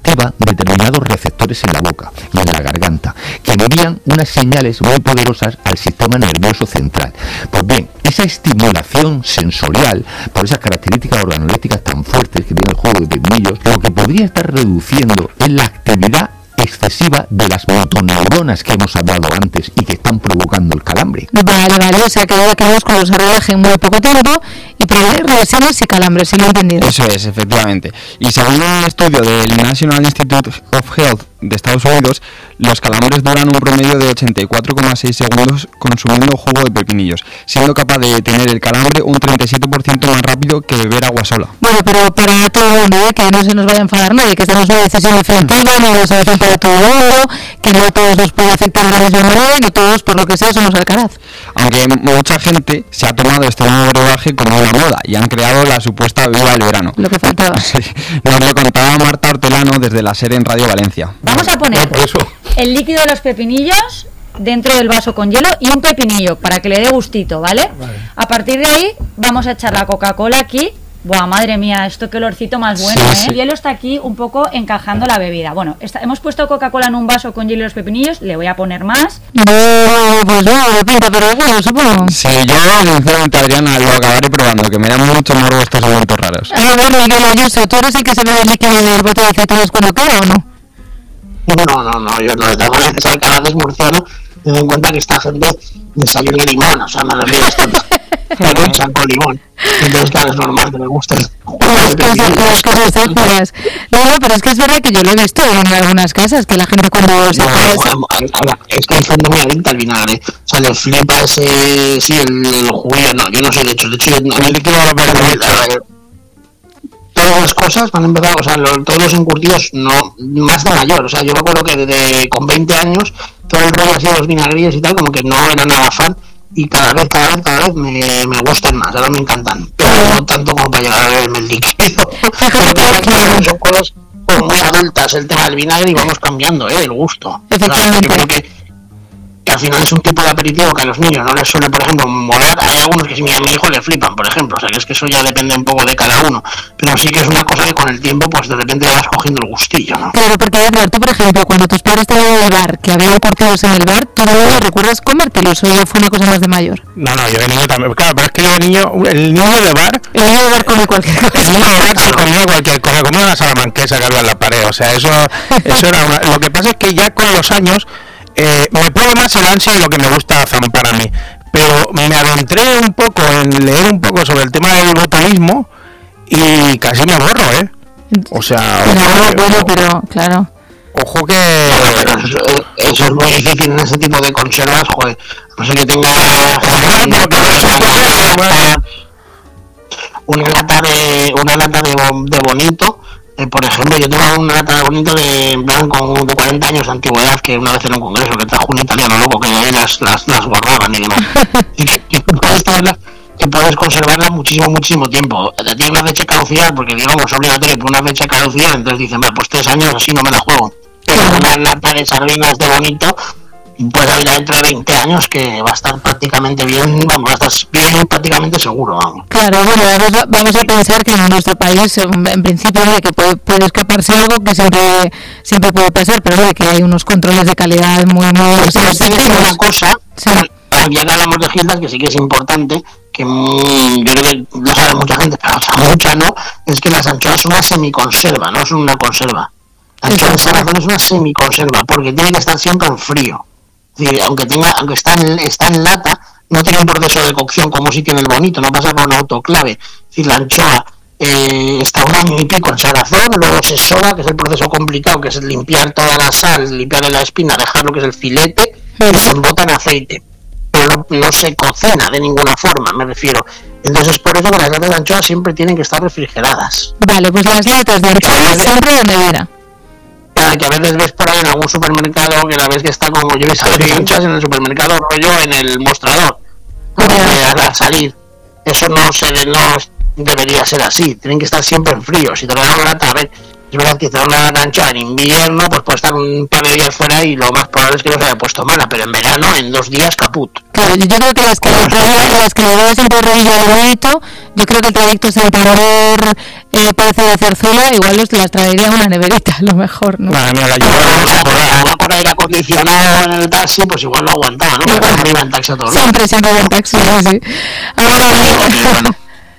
activa determinados receptores en la boca y en la garganta, que envían unas señales muy poderosas al sistema nervioso central. Pues bien, esa estimulación sensorial, por esas características organolépticas tan fuertes que tiene el juego de pepinillos, lo que podría estar reduciendo es la actividad excesiva de las motoneuronas que hemos hablado antes y que están provocando el calambre. Vale, vale, o sea que ahora quedamos con los relaje en muy poco tiempo y prevenir lesiones y calambres, si lo he entendido. Eso es, efectivamente. Y según un estudio del National Institute of Health de Estados Unidos, los calambres duran un promedio de ochenta y cuatro coma seis segundos consumiendo jugo de pepinillos, siendo capaz de detener el calambre un treinta y siete por ciento más rápido que beber agua sola. Bueno, pero para todo el mundo, ¿eh? Que no se nos vaya a enfadar nadie, que esta no es una decisión definitiva, no es una decisión para todo el mundo, que no todos nos puede afectar de la misma manera y no todos, por lo que sea, somos alcaraz. Aunque mucha gente se ha tomado este nuevo brebaje como una moda y han creado la supuesta bebida del verano. Lo que faltaba. Sí, nos lo contaba Marta Hortelano desde la SER en Radio Valencia. Vamos a poner el líquido de los pepinillos dentro del vaso con hielo y un pepinillo para que le dé gustito, ¿vale? Vale. A partir de ahí vamos a echar la Coca-Cola aquí. Buah, madre mía, esto qué olorcito más bueno, sí, ¿eh? Sí. El hielo está aquí un poco encajando la bebida. Bueno, está, hemos puesto Coca-Cola en un vaso con hielo y los pepinillos. Le voy a poner más. No, pues no, de pinta, pero bueno, supongo. Sí, yo sinceramente, Adriana, lo acabaré probando, que me dan mucho morbo estos eventos raros. Ah, bueno, Miguel Ayuso, ¿tú eres el que se bebe el líquido del bote de aceitunas cuando cae o no? No, no, no, yo no, de todas maneras, el canal es murciano, ten en cuenta que esta gente desayuna limón, o sea, me refiero a esto. Pero echan con limón. Entonces, claro, es normal que me guste el las cosas, las cosas tan feas. No, no, pero es que es verdad que yo lo he visto en algunas casas, que la gente cuando se no, pasa... bueno, es que hay gente muy adicta al vinagre. O sea, le flipa ese... Sí, el, el juguillo, no, yo no sé, de hecho, de hecho, a mí le quiero ver todas las cosas van a empezar, o sea, lo, todos los encurtidos, no, más de mayor. O sea, yo me acuerdo que desde con veinte años, todo el rollo así de los vinagrillos y tal, como que no era nada fan. Y cada vez, cada vez, cada vez me, me gustan más, ahora me encantan, pero no tanto como para llegar a beberme el líquido. Pero son cosas como muy adultas el tema del vinagre y vamos cambiando, ¿eh? El gusto. Efectivamente. Yo creo que, que al final es un tipo de aperitivo que a los niños no les suele, por ejemplo, molar. Hay algunos que si a mi hijo le flipan, por ejemplo, o sea, que es que eso ya depende un poco de cada uno, pero sí que es una cosa que con el tiempo, pues de repente vas cogiendo el gustillo, ¿no? Claro, porque Edward, tú por ejemplo, cuando tus padres te iban al bar, que había partidos en el bar, ¿tú no recuerdas comértelos o ya fue una cosa más de mayor? No, no, yo de niño también, claro, pero es que yo de niño, el niño de bar... El niño de bar come cualquier cosa. El niño de bar se comía cualquier cosa, comía una salamanquesa que había en la pared, o sea, eso, eso era una... Lo que pasa es que ya con los años... Eh, me puede más el ansia de lo que me gusta zampar a mí, pero me adentré un poco en leer un poco sobre el tema del botulismo y casi me borro, ¿eh? O sea, pero, ojo, bueno, pero claro. Ojo que pero eso, eso es muy difícil en ese tipo de conservas, joder. No sé que tenga una lata de una lata de, de bonito. Eh, por ejemplo, yo tengo una lata de bonito de en plan con de cuarenta años de antigüedad que una vez en un congreso que trajo un italiano loco que ahí las, las, las guardaban y demás. Y que, que, puedes tenerla, que puedes conservarla muchísimo, muchísimo tiempo. Tiene una fecha de caducidad, porque digamos es obligatorio por una fecha de caducidad, entonces dicen, pues tres años así no me la juego. Pero una lata de sardinas de bonito puede haber dentro de veinte años que va a estar prácticamente bien, vamos, va a estar bien prácticamente seguro, vamos. Claro, bueno, vamos a, vamos a pensar que en nuestro país, en principio, de que puede, puede escaparse algo que siempre siempre puede pasar, pero de que hay unos controles de calidad muy, muy... Pues o sea, sí, es una cosa, sí. Ya que hablamos de gildas, que sí que es importante, que mmm, yo creo que lo sabe mucha gente, pero o sea, mucha no, es que las anchoas son una semiconserva, no es una conserva. La anchoa de salazón es una semiconserva, porque tiene que estar siempre en frío. Es decir, aunque tenga, aunque está en, está en lata, no tiene un proceso de cocción como si tiene el bonito, no pasa por un autoclave. Es decir, la anchoa eh, está un año y pico en salazón, luego se soba, que es el proceso complicado, que es limpiar toda la sal, limpiar la espina, dejar lo que es el filete, y se embota en aceite. Pero no, no se cocina de ninguna forma, me refiero. Entonces, por eso que las latas de anchoa siempre tienen que estar refrigeradas. Vale, pues las latas de anchoa siempre de nevera. Que a veces ves por ahí en algún supermercado que la ves que está como yo he visto de anchas en el supermercado rollo en el mostrador uh-huh. Al salir eso no se no debería ser así, tienen que estar siempre en frío. Si te lo dan una lata, a ver, es verdad que te dan una lata ancha en invierno, pues puede estar un par de días fuera y lo más probable es que no se haya puesto mala, pero en verano en dos días caput. Claro, yo creo que las que le las que le das el borrillo de bonito, yo creo que el trayecto es entender eh, precio de zarzuela, igual los las traería a una neverita, a lo mejor, ¿no? Madre mía, la llevo con aire acondicionado en el taxi, pues igual lo aguantaba, ¿no? Porque no iba en taxi a todos lados. Siempre, siempre en taxi, sí. Ahora,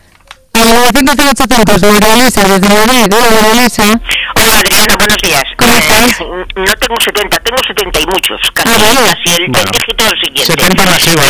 a la novecientos ochocientos, de María-Elisa, desde Madrid. Hola, María-Elisa. Hola, Adriana, buenos días. ¿Cómo estás? Eh, no tengo setenta, tengo setenta y muchos. Casi, Ah, vale. casi el, el dígito del siguiente. setenta masivo.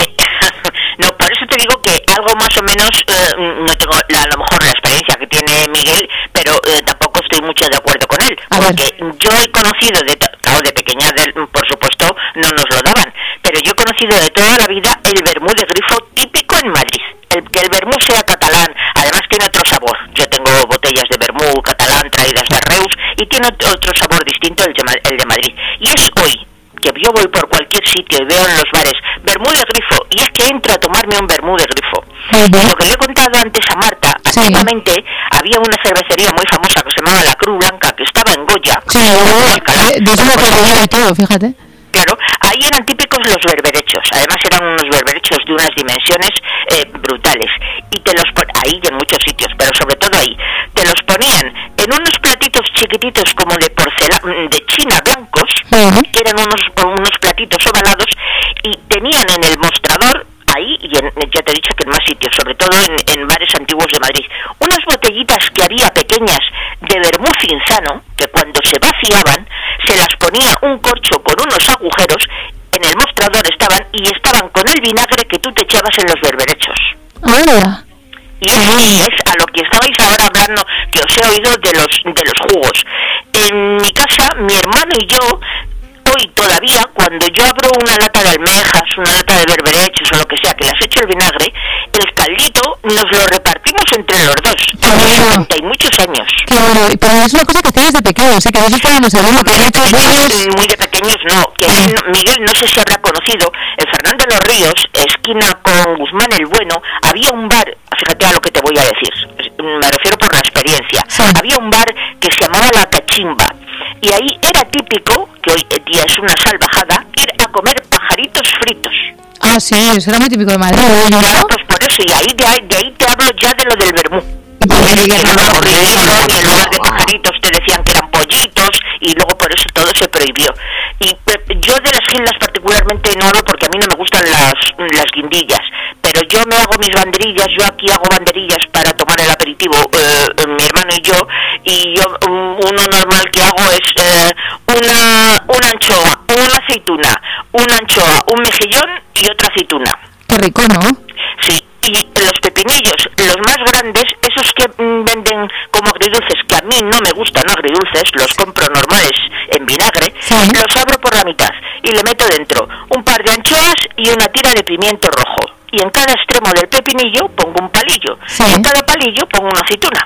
No, por eso te digo que algo más o menos, eh, no tengo la- a lo mejor la experiencia que tiene Miguel, pero eh, tampoco estoy mucho de acuerdo con él. Porque yo he conocido, de, to- claro, de pequeña, de- por supuesto, no nos lo daban, pero yo he conocido de toda la vida el vermú de grifo típico en Madrid. El, que el vermú sea catalán, además tiene otro sabor. Yo tengo botellas de vermú catalán traídas de Reus y tiene ot- otro sabor distinto el de, Ma- el de Madrid. Y es hoy que yo voy por cualquier sitio y veo en los bares vermú de grifo, y es que entro a tomarme un vermú de grifo. Lo que le he contado antes a Marta, antiguamente había una cervecería muy famosa que se llamaba La Cruz Blanca, que estaba en Goya. Sí, de, de eso me acordaría y todo, fíjate. Claro, ahí eran típicos los berberechos. Además eran unos berberechos de unas dimensiones eh, brutales. Y te los pon- ahí y en muchos sitios, pero sobre todo ahí, te los ponían en unos platitos chiquititos como de porcelana, de china blancos, que eran unos, unos platitos ovalados, y tenían en el mostrador ahí, y en, ya te he dicho que en más sitios, sobre todo en, en bares antiguos de Madrid, unas botellitas que había pequeñas de vermú cinzano, que cuando se vaciaban, se las ponía un corcho con unos agujeros, en el mostrador estaban, y estaban con el vinagre que tú te echabas en los berberechos. Hola. Y eso es a lo que estabais ahora hablando, que os he oído de los de los jugos. En mi casa, mi hermano y yo, hoy todavía, cuando yo abro una lata de almejas, una lata de berberechos o lo que sea, que las echo el vinagre, el caldito nos lo repartimos entre los dos. Hace setenta y muchos años. Claro, pero es una cosa que hacías de pequeño, o sea, que a veces estábamos hablando que muchas veces... Muy de pequeños no, que él no- Miguel no sé si habrá conocido, en Fernando de los Ríos, esquina con Guzmán el Bueno, había un bar, fíjate a lo que te voy a decir, me refiero por la experiencia, había un bar que se llamaba La Cachimba, y ahí era típico, que hoy en día es una salvajada, ir a comer pajaritos fritos. Ah, sí, eso era muy típico de Madrid, ¿no? Claro, pues por eso, y ahí de, ahí de ahí te hablo ya de lo del vermú. Que era un aburrimiento, y en lugar de pajaritos te decían que eran pollitos, y luego por eso todo se prohibió. Y eh, yo de las gildas particularmente no hablo porque a mí no me gustan las, las guindillas, pero yo me hago mis banderillas, yo aquí hago banderillas para tomar el aperitivo, eh, mi hermano y yo, y yo um, uno normal que hago es eh, una, una anchoa, una aceituna, una anchoa, un mejillón y otra aceituna. Qué rico, ¿no? Sí, y los pepinillos, los más grandes, esos que mm, venden como agridulces, que a mí no me gustan agridulces, los compro normales en vinagre, los abro por la mitad y le meto dentro un par de anchoas y una tira de pimiento rojo. Y en cada extremo del pepinillo pongo un palillo. Y en cada palillo pongo una aceituna.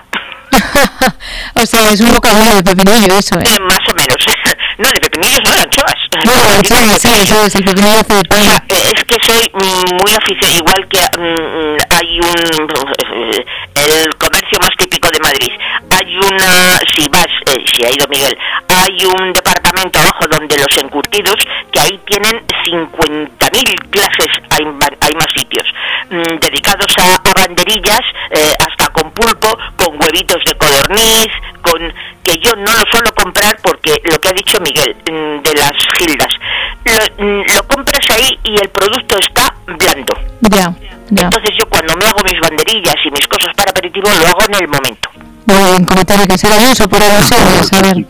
O sea, es un bocadillo de pepinillo eso, ¿eh? Eh, más o menos. No, de pepinillos no, de anchoas. Bueno, sí, sí, eso es el pepinillo de O sea, eh, es que soy mm, muy aficionado, igual que mm, hay un... eh, el comercio más típico de Madrid. Hay una... Si vas, eh, si ha ido Miguel, hay un departamento abajo donde los encurtidos, que ahí tienen cincuenta mil clases, hay, va- hay más sitios, mm, dedicados a, a banderillas, eh, hasta con pulpo, con huevitos de codorniz, con... que yo no lo suelo comprar porque lo que ha dicho Miguel, mm, de las gildas, lo, mm, lo compras ahí y el producto está blando. Ya, ya. Entonces yo cuando me hago mis banderillas y mis cosas para aperitivo lo hago en el momento. Muy bien, como tiene que ser abuso por alusiones, a ver.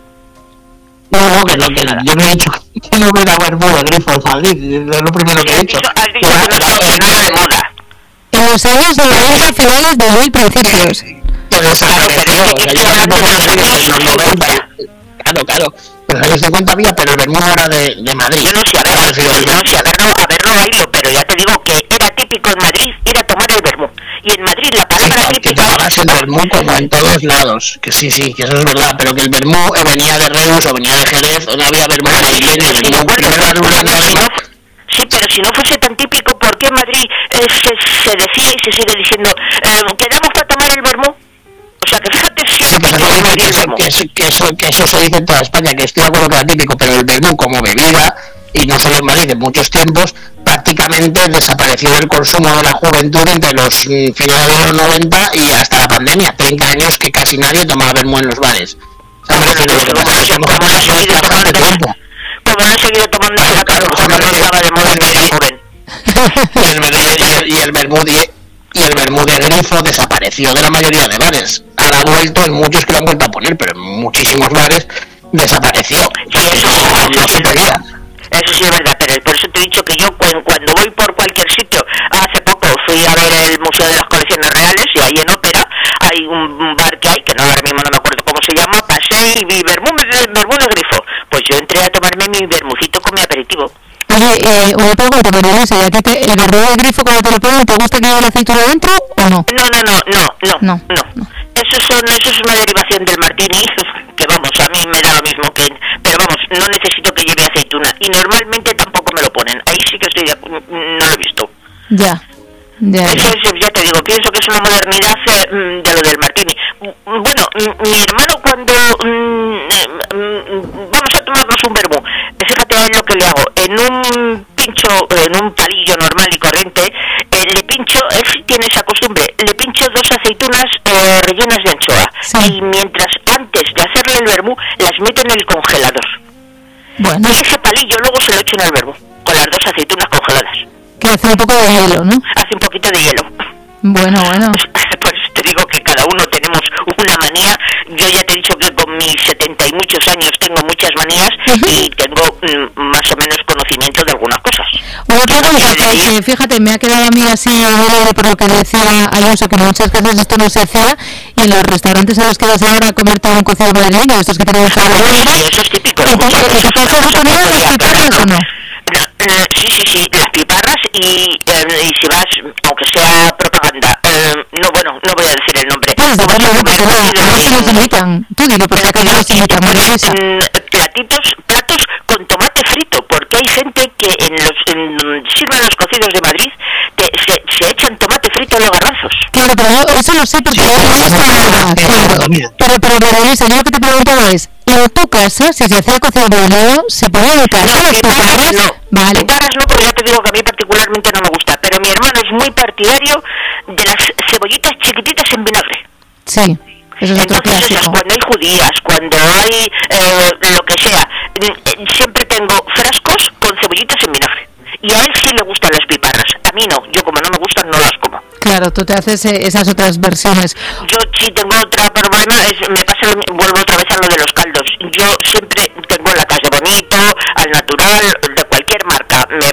No, no, que, no, que yo no he dicho que no hubiera vermú de grifo en Madrid, es lo primero que he dicho. Has dicho que no está de moda. En los años de noventa finales de mil principios. Pero desapareció, o sea, yo hace pocos años, en los noventa, claro, claro, en los años cincuenta había, pero el vermú no era de, de Madrid. No, si a ver, no, si a verlo, a verlo bailo, pero ya te digo que era típico en Madrid ir a tomar el vermú. Y en Madrid la palabra Sí, que típica... tomarás el vermú como en todos lados, que sí, sí, que eso es verdad, pero que el vermú eh, venía de Reus o venía de Jerez, o no había vermú de Guillén, el vermú primero era de una cadena. Sí, pero si no fuese tan típico, ¿por qué en Madrid eh, se, se decía y se sigue diciendo eh, quedamos para tomar el vermú? O sea, que fíjate si Sí, pues eso, digo que, eso, que, eso, que, eso, que eso se dice en toda España, que estoy de acuerdo que era típico, pero el vermú como bebida, y no solo en Madrid, en muchos tiempos, prácticamente desapareció del consumo de la juventud entre los mm, finales de los noventa y hasta la pandemia, treinta años que casi nadie tomaba vermú en los bares. ¿Sabes? Que lo que pasa es que hemos pasado bastante tiempo. Como no he seguido tomando la claro, cuando no estaba de moda de joven. Y el, y el, y el vermú de, y el vermú de grifo desapareció de la mayoría de bares. Ahora ha vuelto en muchos que lo han vuelto a poner, pero en muchísimos bares desapareció. Sí, eso sí, no se pedía. Eso sí es verdad, pero por eso te he dicho que yo cuando, cuando voy por cualquier sitio, hace poco fui a ver el Museo de las Colecciones Reales y ahí en Ópera hay un bar que hay, que no ahora mismo no me acuerdo cómo se llama, pasé y vi vermú, vermú de grifo. Pues yo entré a tomarme mi vermucito con mi aperitivo. Oye, eh, una pregunta, María Luisa, ¿y a ti te, el vermú de grifo cuando te lo ponen, te gusta que lleve la aceituna dentro o no? No, no, no, no, no, no. no. no. Eso, son, eso es una derivación del martini, que vamos, a mí me da lo mismo que... Pero vamos, no necesito que lleve aceituna. Y normalmente tampoco me lo ponen. Ahí sí que estoy de, no lo he visto. Ya, ya. Eso es, ya te digo, pienso que es una modernidad eh, de lo del martini. Bueno, mi hermano cuando... Mm, vamos a tomarnos un vermú. Fíjate lo que le hago. En un pincho, en un palillo normal y corriente, eh, le pincho, él tiene esa costumbre, le pincho dos aceitunas eh, rellenas de anchoa. Sí. Y mientras, antes de hacerle el vermú, las mete en el congelador. Bueno. Y ese palillo luego se lo echo en el vermú, con las dos aceitunas congeladas. Que hace un poco de hielo, ¿no? Hace un poquito de hielo. Bueno, bueno. Pues te digo que cada uno tenemos una manía. Yo ya te he dicho que con mis setenta y muchos años tengo muchas manías uh-huh. y tengo mm, más o menos conocimiento de algunas cosas. Una pregunta, que fíjate, me ha quedado a mí así por lo que decía Alonso, que en muchas casas esto no se hacía y en los restaurantes a los que vas ahora a comerte un cocido madrileño, estos que tenemos en la sí, sí, eso es típico. ¿En tu casa has tenido las piparras o no? No, no, sí, sí, sí, las piparras y, eh, y si vas, aunque sea propaganda, eh, no, bueno, no voy a decir el nombre. Pues de verdad, no pasa nada, a ver si nos invitan. Tú dilo, por si acaso nos invitan, María Luisa. Platitos, platos con tomate frito, porque hay gente que en los en, sirven los cocidos de Madrid, te, se, se echan tomate frito en los garbanzos. Claro, pero eso lo sé porque sí, no es claro. Pero, pero, María Luisa, yo lo que te preguntaba es, en tu casa, si se hacía cocido de helado, ¿se podía evitar no, las piparras? No, vale. Piparras no, porque ya te digo que a mí particularmente no me gusta, pero mi hermano es muy partidario de las cebollitas chiquititas en vinagre. Sí. Eso es otro Entonces, clásico. Esas, cuando hay judías, cuando hay eh, lo que sea, eh, siempre tengo frascos con cebollitas en vinagre. Y a él sí le gustan las piparras. A mí no. Yo, como no me gustan, no las como. Claro, tú te haces eh, esas otras versiones. Yo sí tengo otro problema, es, me pasa, vuelvo otra vez a lo de los caldos. Yo siempre tengo latas de Bonito, al natural, de cualquier marca, me,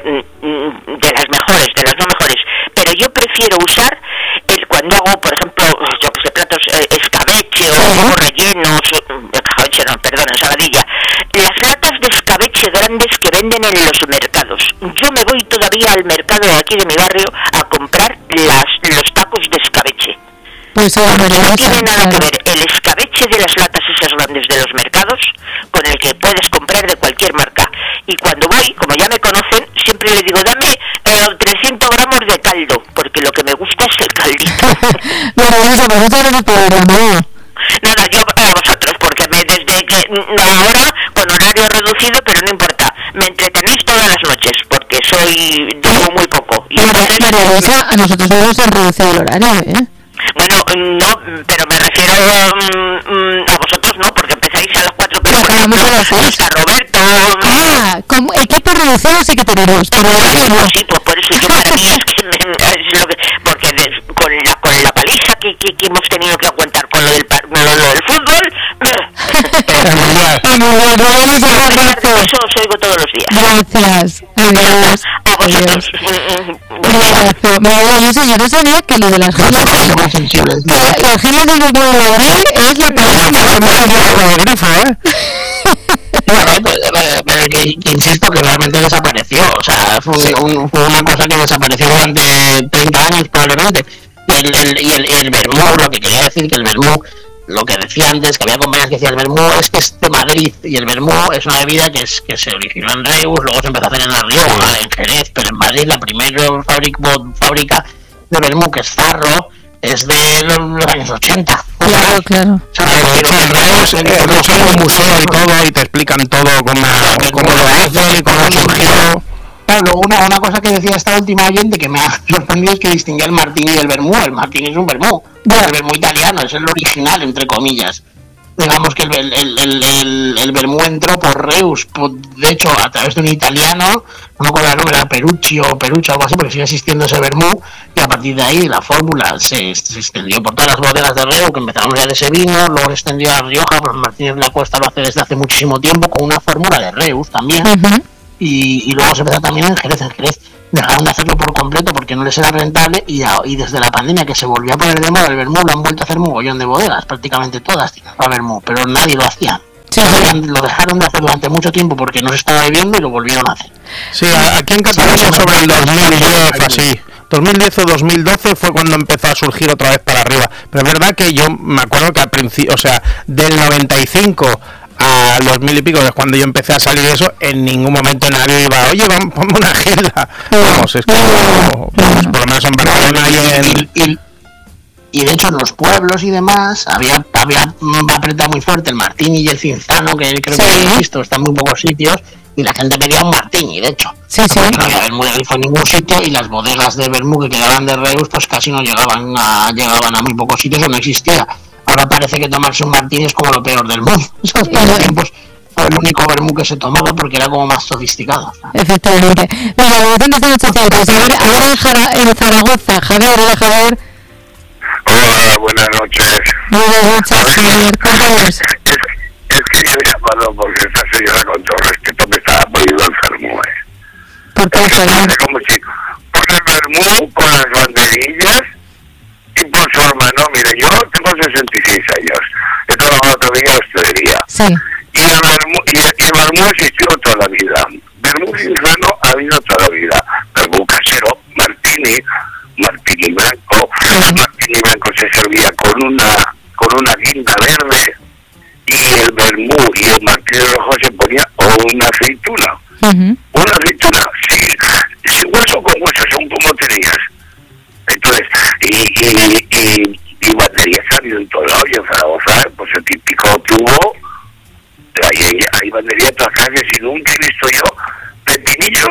de las mejores, de las no mejores. Pero yo prefiero usar el cuando hago, por ejemplo, yo que sé, platos eh, escabeche o uh-huh. rellenos, escabeche no, perdón, ensaladilla. Las latas de escabeche grandes que venden en los mercados. Yo me voy todavía al mercado de aquí de mi barrio a comprar las, los tacos de escabeche. Pues no tiene nada que ver el escabeche de las latas esas grandes de los mercados con el que puedes comprar de cualquier marca. Y cuando voy, como ya me conocen, siempre le digo, dame eh, trescientos gramos de caldo, porque lo que me gusta es el caldito. Bueno, eso, pues muchas gracias por el programa. Nada, yo a vosotros, porque me, desde que ahora con horario reducido, pero no importa, me entretenéis todas las noches, porque soy digo muy poco. Y entonces, María Luisa, a nosotros no nos han reducido el horario, ¿eh? Bueno, no, pero me refiero um, a vosotros no, porque empezáis a las cuatro, pero por ejemplo, hasta Roberto... Ah, como equipo reducido sí que tenemos, pero sí, no. Sí, pues por eso yo para mí es que, es lo que porque de, con, la, con la paliza que, que, que hemos tenido que aguantar con lo del, lo, lo del fútbol... Eso os oigo todos los días. Gracias. Adiós. A vosotros. Gracias. María Luisa, yo no sabía que lo de las gelas... Las gelas del grupo de Madrid es la palabra de grifo, ¿eh? Pero que, que insisto que realmente desapareció, o sea, fue, sí. un, fue una cosa que desapareció durante treinta años probablemente. Y el, el, y el, el vermú, lo que quería decir que el vermú, lo que decía antes, que había compañías que decían el vermú es que es de Madrid, y el vermú es una bebida que es que se originó en Reus, luego se empezó a hacer en La Rioja, en Jerez, pero en Madrid la primera fábrica de vermú, que es Zarro, es de los, los años ochenta. Claro, claro. O sea, de hecho, en Reus, en el museo y todo, y te explican todo cómo, cómo lo hacen y cómo surgió. claro, luego una, una cosa que decía esta última oyente que me ha sorprendido es que distinguía el martini del vermú. El martini es un vermú, el vermú italiano, es el original, entre comillas. Digamos que el, el, el, el, el vermú entró por Reus, por, de hecho, a través de un italiano, no me acuerdo el nombre, era Perucci o Perucci, algo así, porque sigue existiendo ese vermú, y a partir de ahí la fórmula se, se extendió por todas las bodegas de Reus, que empezaron ya de ese vino, luego se extendió a Rioja, pues Martínez de la Cuesta lo hace desde hace muchísimo tiempo, con una fórmula de Reus también, uh-huh. y, y luego se empezó también en Jerez, en Jerez. Dejaron de hacerlo por completo porque no les era rentable y, a, y desde la pandemia que se volvió a poner de moda el vermú lo han vuelto a hacer mogollón de bodegas, prácticamente todas tienen vermú, pero nadie lo hacía. Sí. Lo dejaron de hacer durante mucho tiempo porque no se estaba bebiendo y lo volvieron a hacer. Sí, aquí en Cataluña sobre el dos mil diez, así. dos mil diez o dos mil doce fue cuando empezó a surgir otra vez para arriba. Pero es verdad que yo me acuerdo que al principio, o sea, del noventa y cinco a los mil y pico, que es cuando yo empecé a salir eso, en ningún momento nadie iba, oye, vamos, ponme una gilda. Vamos, es como, vamos, por lo menos en Barcelona y en... Y, y, y de hecho en los pueblos y demás había, había apretado muy fuerte el martini y el cinzano, que creo sí. que he visto, está en muy pocos sitios, y la gente pedía un martini, de hecho. Sí, sí. No había vermú de grifo en ningún sitio, y las bodegas de vermú que quedaban de Reus, pues casi no llegaban a, llegaban a muy pocos sitios o no existía. Ahora parece que tomarse un martini es como lo peor del mundo. Esos tiempos fue el único vermú que se tomaba porque era como más sofisticado. Efectivamente. Bueno, ahora en, Jara, en Zaragoza, Javier, hola Javier. Hola, buenas noches. Buenas noches, Javier. ¿Cómo es? Es, es que yo he llamado porque esta señora, con todo respeto, me estaba poniendo enfermo. ¿eh? ¿Por qué, Javier? Como chico. Por el vermú, por las banderillas y por su hermano. Mire, yo tengo sesenta y seis años, he trabajado todavía en hostelería. Sí. Y el vermú, y, y el vermú existió toda la vida. Vermú cinzano ha habido toda la vida. Vermú casero, martini, martini blanco. El martini blanco se servía con una con una guinda verde, y el vermú y el martini rojo se ponía o una aceituna. Uh-huh. Una aceituna, sí, sin hueso con hueso, son como tenías. Entonces, y, y, y, y banderías ha habido en todo lado, y en Zaragoza, pues el típico tubo, hay, hay banderías en todas calles, y nunca he visto yo pepinillos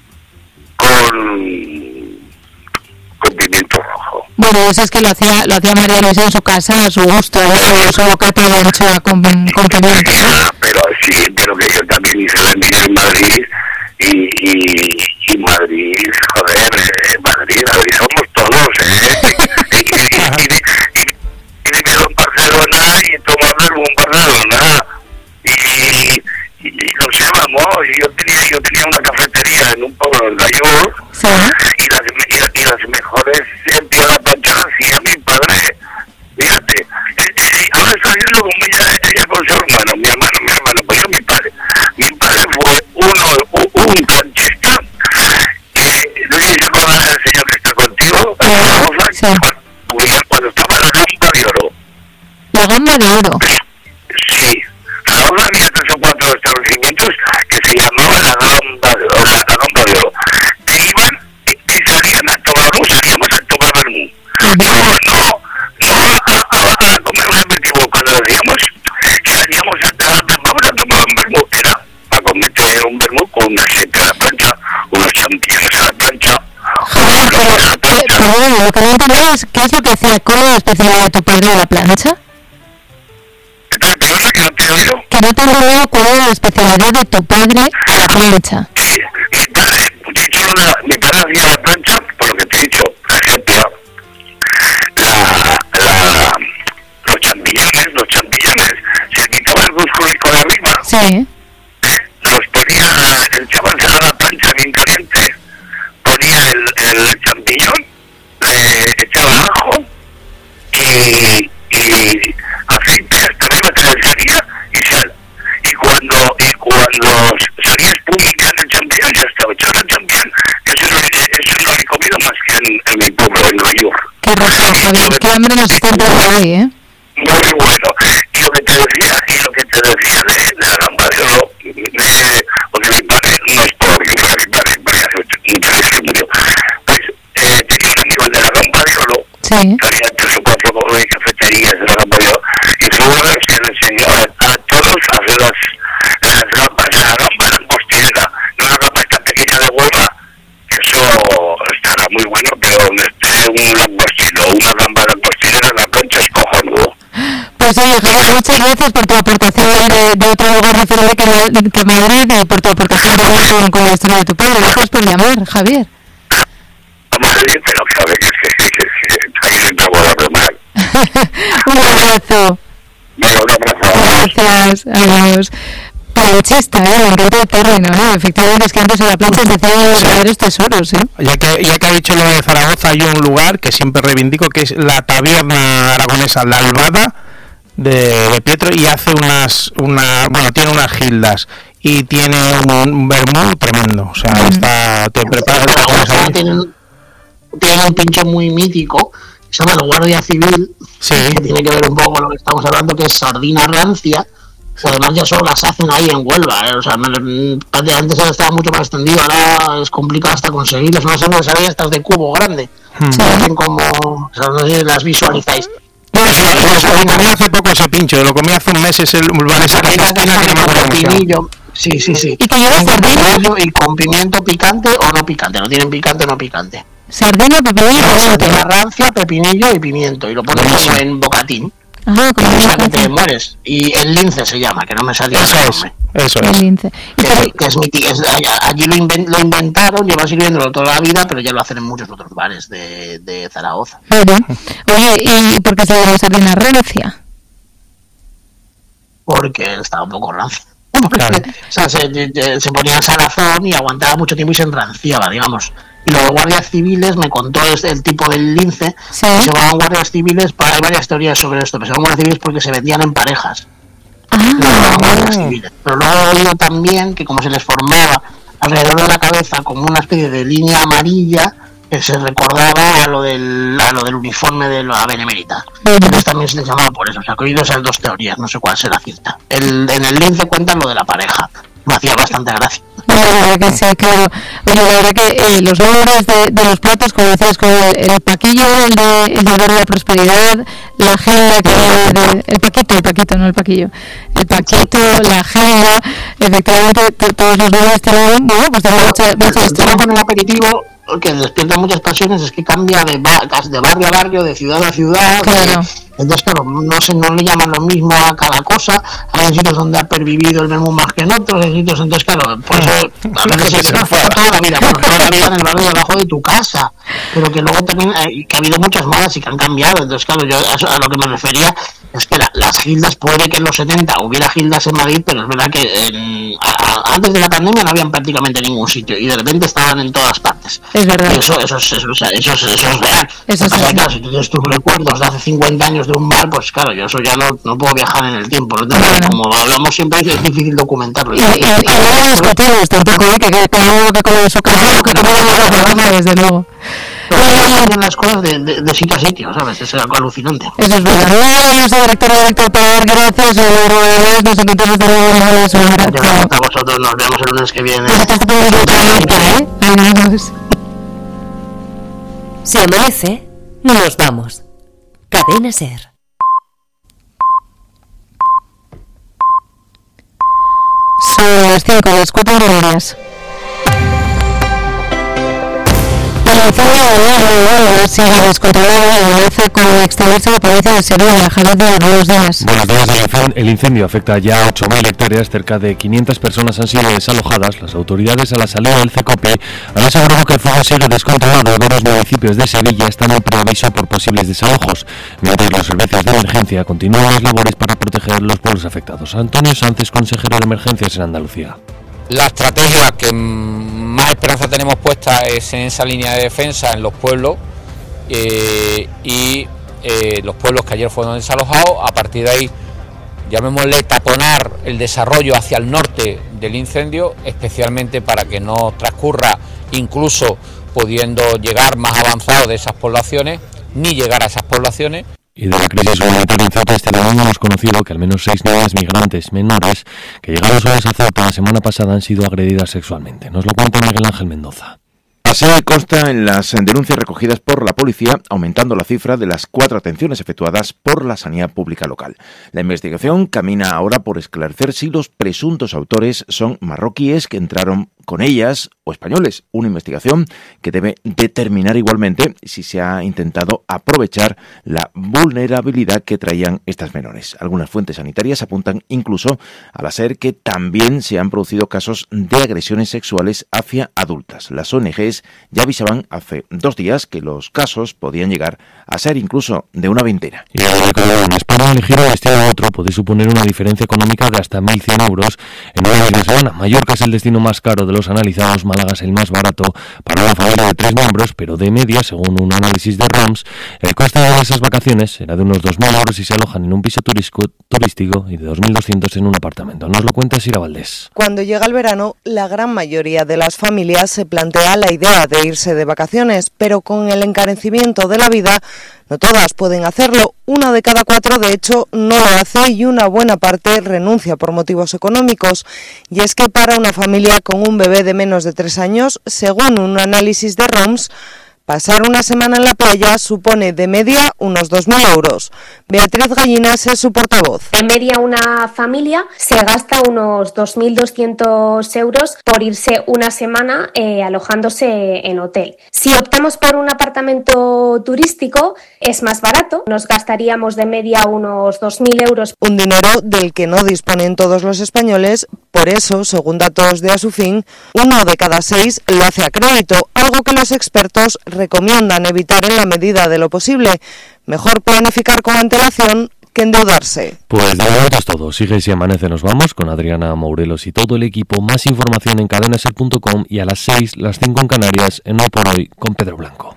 con, con pimiento rojo. Bueno, eso es que lo hacía lo hacía María Luisa en su casa, a su gusto, ¿eh? Su bocata de anchoa con, con pimiento. Pero sí, pero que yo también hice la mía en Madrid, y, y, y Madrid, joder, eh, Madrid, Madrid somos todos, ¿eh? y, y, y, y, y, y vivo en Barcelona y tomo verbo en Barcelona, y, y, y no sé, vamos, yo tenía, yo tenía una cafetería en un pueblo en Nueva ¿sí? y, las, y, y las mejores siempre a la plancha hacía mi padre, fíjate, y, y ahora está viendo como ella, ella con su hermano, mi hermano, mi hermano, pues yo mi padre, mi padre fue uno, un, un planchista, que no sé si se acuerda del señor que está contigo, uh, sí. cuando, cuando estaba la gamba de oro. ¿La gamba de oro? Sí. Ahora había tres o cuatro establecimientos que se llamaban la gamba de oro, la gamba de oro. Que iban y, y salían a tomar vermú, salíamos a tomar vermú. No, no, no a, a, a comer un aperitivo. Cuando decíamos que salíamos a, a, vamos a tomar un vermú, era para cometer un vermú con una gente a la plancha, unos champiñones a la plancha. Joder, pero, pero lo que no entendía es qué es lo que hacía, ¿cuál era la especialidad de tu padre de la plancha? Perdona, que no te oigo. Que no te oigo cuál era la especialidad de tu padre a la plancha. Sí, mi padre, de hecho, una, mi padre hacía la plancha, por lo que te he dicho, hacía la, la, los champiñones, los champiñones, se quitaba el musculico de arriba, sí. los ponía, el chaval se daba la plancha bien caliente, ponía el, el champiñón, le echaba ajo y, y aceite hasta arriba que le salía y sal. Y cuando, y cuando salía espumita en el champiñón, ya estaba echado el champiñón, que eso, eso no he comido más que en, en mi pueblo, en Nueva York. Qué rico, Javier, qué hambre nos está entrando hoy, ¿eh? Muy bueno. Y lo que te decía, y lo que te decía de, de la gamba de oro, de, porque mi padre, no es por mi padre, mi padre, porque hace muchos años que murió, pues eh, tenía un amigo de la gamba de oro, sí. Había tres o cuatro cafeterías de la gamba de oro, y fue uno de los que le enseñó a, a todos a hacer las, las gambas, la gamba langostinera, no la gamba esta pequeña de Huelva, langostino, una gamba langostina en la plancha es cojonudo. Pues oye, Javier, muchas gracias por tu aportación de, de otro lugar diferente que, que Madrid y por tu aportación también con, con la historia de tu padre. Gracias por llamar, Javier. Madrid, pero sabe que es que, que, que, que ahí sentamos a normal. Un abrazo. Bueno, un abrazo. Gracias, adiós. Planchista, ¿eh? Me encanta el término, ¿eh? Efectivamente, es que antes en la plancha se hacían los verdaderos tesoros, ¿eh? Ya que, ya que ha dicho lo de Zaragoza, hay un lugar que siempre reivindico, que es la taberna aragonesa La Albada de, de Pietro, y hace unas, una, bueno, tiene unas gildas y tiene un, un vermú tremendo, o sea, mm. está, te preparas la tienen, tienen un pincho muy mítico, se llama el Guardia Civil, sí. que tiene que ver un poco con lo que estamos hablando, que es sardina rancia. Además ya solo las hacen ahí en Huelva, ¿eh? O sea, antes estaba mucho más extendido, ahora es complicado hasta conseguirlas, unas cervecerías estas de cubo grande, hmm. se hacen como, o sea, no sé si las visualizáis. No, sí, lo comí hace poco ese pincho, lo comí hace un mes, es el bar esa que pepinillo, sí, sí, sí. ¿Y que lleva sardina? Y con pimiento picante o no picante, no tienen picante o no picante. Sardina, pepinillo, sardina rancia, pepinillo y pimiento, y lo ponen como en bocatín. Ajá, como o sea, que te mueres. Y el lince se llama, que no me salía. Eso es, eso es. El lince. Que, que, que es mi tío, es, allí lo, invent, lo inventaron, lleva sirviéndolo toda la vida, pero ya lo hacen en muchos otros bares de, de Zaragoza. Claro. Oye, ¿y por qué se llama sardina rancia? Porque estaba un poco rancia. Claro. O sea, se, se ponía en salazón y aguantaba mucho tiempo y se enranciaba, digamos. Y los guardias civiles, me contó este, el tipo del lince, sí. Se llamaban guardias civiles, para, hay varias teorías sobre esto, pero se llamaban guardias civiles porque se vendían en parejas. Ah, no, guardias civiles. Pero luego he oído también que como se les formaba alrededor de la cabeza como una especie de línea amarilla, que se recordaba a lo del, a lo del uniforme de la Benemérita. Entonces también se les llamaba por eso. O sea, que he oído esas dos teorías, no sé cuál será cierta. El, en el lince cuentan lo de la pareja. Me hacía bastante gracia. La verdad que sí, claro. Bueno, la verdad que eh, los nombres de, de los platos, como decías, con el, el paquillo, el de, el de Verde de Prosperidad, la agenda, que de, el paquito, el paquito, no el paquillo, el paquito, la agenda, efectivamente, t- todos los nombres tienen, bueno, pues tienen mucha, mucha historia. Con el aperitivo, que despierta muchas pasiones, es que cambia de, bar, de barrio a barrio, de ciudad a ciudad. Claro. Entonces, claro, no se, no le llaman lo mismo a cada cosa. Hay sitios donde ha pervivido el menú más que en otros, hay sitios, entonces, claro, por eso, a veces se fue toda la vida, bueno, toda la vida en el barrio de abajo de tu casa, pero que luego también, eh, que ha habido muchas modas y que han cambiado. Entonces, claro, yo a, a lo que me refería es que la, las gildas, puede que en los setenta hubiera gildas en Madrid, pero es verdad que en, a, antes de la pandemia no habían prácticamente ningún sitio y de repente estaban en todas partes. Es verdad. Y eso, eso, eso, eso, eso, eso, eso es real. Eso es sí. Claro, si tú tienes tus recuerdos de hace cincuenta años de un bar, pues claro, yo eso ya no, no puedo viajar en el tiempo. ¿No? Bueno. Como hablamos siempre, es difícil documentarlo. Y, y, y, y no discutimos tampoco, ¿eh? que cada uno que come su casa, que todo lo desde luego. Pero las cosas de, de, de sitio a sitio, ¿sabes? Es algo alucinante. Eso es verdad. No, no sé, director, director, para dar gracias. Eh, nos encontramos de nuevo en la semana. A vosotros, nos vemos el lunes que viene. ¿eh? Adiós. Si amanece, nos vamos. Cadena Ser. Son las cinco, las cuatro horas. La incendio de la sigue descontrolada y amenaza con extenderse a la provincia de Sevilla. Javier, buenos días. Buenos días. El incendio afecta ya a ocho mil hectáreas, cerca de quinientas personas han sido desalojadas. Las autoridades a la salida del CECOPE han asegurado que el fuego sigue descontrolado y varios municipios de Sevilla están en preaviso por posibles desalojos, mientras los servicios de emergencia continúan las labores para proteger los pueblos afectados. Antonio Sánchez, consejero de Emergencias en Andalucía. La estrategia que más esperanza tenemos puesta es en esa línea de defensa en los pueblos eh, y eh, los pueblos que ayer fueron desalojados. A partir de ahí, llamémosle taponar el desarrollo hacia el norte del incendio, especialmente para que no transcurra, incluso pudiendo llegar más avanzado de esas poblaciones, ni llegar a esas poblaciones. Y de la crisis humanitaria en Ceuta, este domingo hemos conocido que al menos seis niñas migrantes menores que llegaron solas a Ceuta la semana pasada han sido agredidas sexualmente. Nos lo cuenta Miguel Ángel Mendoza. Así consta en las denuncias recogidas por la policía, aumentando la cifra de las cuatro atenciones efectuadas por la sanidad pública local. La investigación camina ahora por esclarecer si los presuntos autores son marroquíes que entraron con ellas o españoles. Una investigación que debe determinar igualmente si se ha intentado aprovechar la vulnerabilidad que traían estas menores. Algunas fuentes sanitarias apuntan incluso a la SER que también se han producido casos de agresiones sexuales hacia adultas. Las O N Ges ya avisaban hace dos días que los casos podían llegar a ser incluso de una veintena. Y en España elegir un destino a otro puede suponer una diferencia económica de hasta mil cien euros en una misma semana. Mallorca es el destino más caro de los analizados, Málaga es el más barato para una familia de tres miembros, pero de media, según un análisis de ROMS, el coste de esas vacaciones será de unos dos mil euros si se alojan en un piso turístico, turístico y de dos mil doscientos en un apartamento. Nos lo cuenta Sira Valdés. Cuando llega el verano, la gran mayoría de las familias se plantea la idea de irse de vacaciones, pero con el encarecimiento de la vida, no todas pueden hacerlo. Una de cada cuatro, de hecho, no lo hace y una buena parte renuncia por motivos económicos. Y es que para una familia con un bebé de menos de tres años, según un análisis de ROMS, pasar una semana en la playa supone de media unos dos mil euros. Beatriz Gallinas es su portavoz. De media una familia se gasta unos dos mil doscientos euros por irse una semana eh, alojándose en hotel. Si optamos por un apartamento turístico es más barato, nos gastaríamos de media unos dos mil euros. Un dinero del que no disponen todos los españoles, por eso, según datos de Asufin, uno de cada seis lo hace a crédito, algo que los expertos recomiendan evitar en la medida de lo posible. Mejor planificar con antelación que endeudarse. Pues de momento es todo. Sigue Si Amanece, nos vamos con Adriana Mourelos y todo el equipo. Más información en cadena ser punto com y a las seis, las cinco en Canarias, en Hoy por Hoy con Pedro Blanco.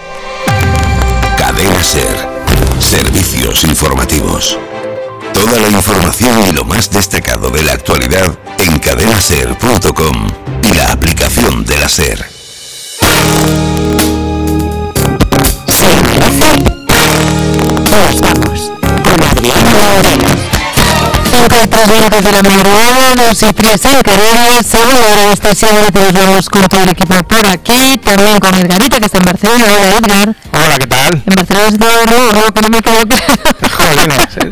Cadena Ser. Servicios informativos. Toda la información y lo más destacado de la actualidad en cadena ser punto com y la aplicación de la SER. Nos vamos con Adriana Mourelos. cinco y tres minutos de la madrugada, nos expresa Cadena Ser. Ahora esta semana nos vamos con todo el equipo por aquí, también con Edgarita, que está en Barcelona. Hola, Edgar. Hola, ¿qué tal? En Barcelona está de nuevo, que no me equivoco. Joder,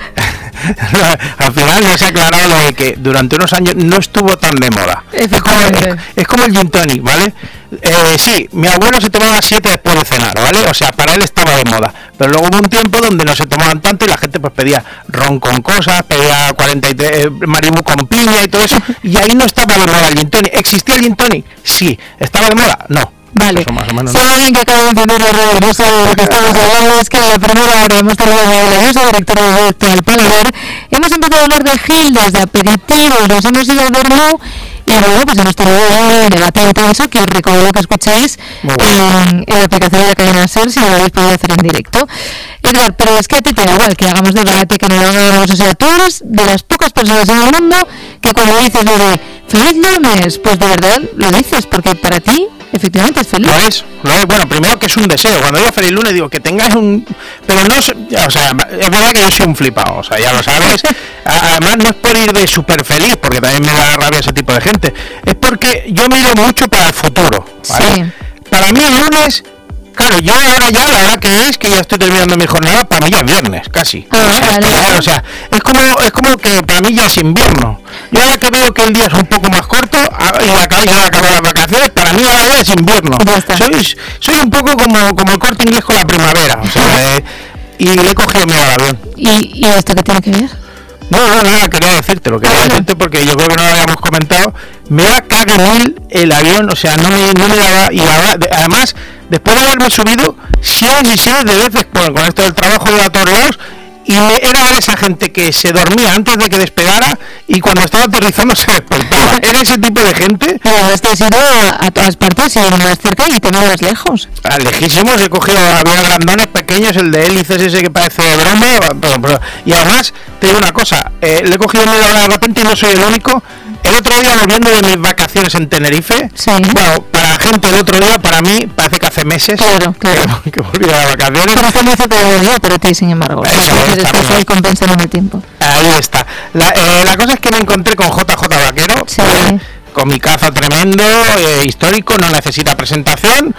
al final nos ha aclarado lo de que durante unos años no estuvo tan de moda. Es como, es, es como el gin tonic, ¿vale? Eh, sí, mi abuelo se tomaba siete después de cenar, ¿vale? O sea, para él estaba de moda. Pero luego hubo un tiempo donde no se tomaban tanto y la gente pues pedía ron con cosas, pedía cuarenta y tres, eh, Maribú con piña y todo eso. Y ahí no estaba de moda el gin tonic. ¿Existía el gin tonic? Sí. ¿Estaba de moda? No. Vale, si hay alguien que acaba de encender la radio, no sabe de lo que estamos hablando, es que en la primera hora hemos tenido a la diosa directora de Directo al Paladar. Hemos empezado a hablar de gildes, de aperitivos, nos hemos ido al vermú y luego pues hemos tenido un debate intenso que os recuerdo que escuchéis en, en la aplicación de la cadena SER si no lo habéis podido hacer en directo. Edgar, pero es que a ti te da igual que hagamos debate, que no lo hagamos, o sea, tú eres de las pocas personas en el mundo que cuando dices lo de feliz lunes, pues de verdad lo dices, porque para ti efectivamente es feliz. Lo es, lo es. Bueno, primero que es un deseo. Cuando digo feliz lunes digo que tengáis un... Pero no, o sea, es verdad que yo soy un flipado, o sea, ya lo sabes. Además no es por ir de súper feliz, porque también me da rabia ese tipo de gente. Es porque yo miro mucho para el futuro, ¿vale? Sí. Para mí el lunes... Claro, yo ahora ya, la verdad que es que ya estoy terminando mi jornada, para mí ya es viernes, casi. Ah, o, sea, vale. Claro, o sea, es como es como que para mí ya es invierno. Yo ahora que veo que el día es un poco más corto y acabáis de acabar las vacaciones, para mí ahora ya es invierno. Soy, soy un poco como, como el Corte Inglés con la primavera, o sea, eh, y le he cogido miedo al avión. ¿Y, ¿Y esto qué tiene que ver? No, no, nada, quería decirte, lo quería decirte porque yo creo que no lo habíamos comentado. Me da cague mil el avión, o sea, no me, no me daba, y ahora, además, después de haberme subido cientos y cientos de veces con, con esto del trabajo de a todos lados, y era esa gente que se dormía antes de que despegara y cuando estaba aterrizando se despertaba. Era ese tipo de gente. Pero es que has ido a, a todas partes y más cerca y te vas lejos. Ah, lejísimos, he cogido aviones grandones, pequeños, el de hélices ese que parece de broma, pero, pero, y además, te digo una cosa, eh, le he cogido medio ahora de repente y no soy el único. El otro día, volviendo de mis vacaciones en Tenerife, sí. Bueno, para la gente el otro día, para mí, parece que hace meses claro, claro. Que, que volví de vacaciones. Pero hace meses que volví, pero ti, sin embargo. Eso, es que estoy compensando en el tiempo. Ahí está. La, eh, la cosa es que me encontré con J J Vaquero, sí. eh, con mi caza tremendo, eh, histórico, no necesita presentación,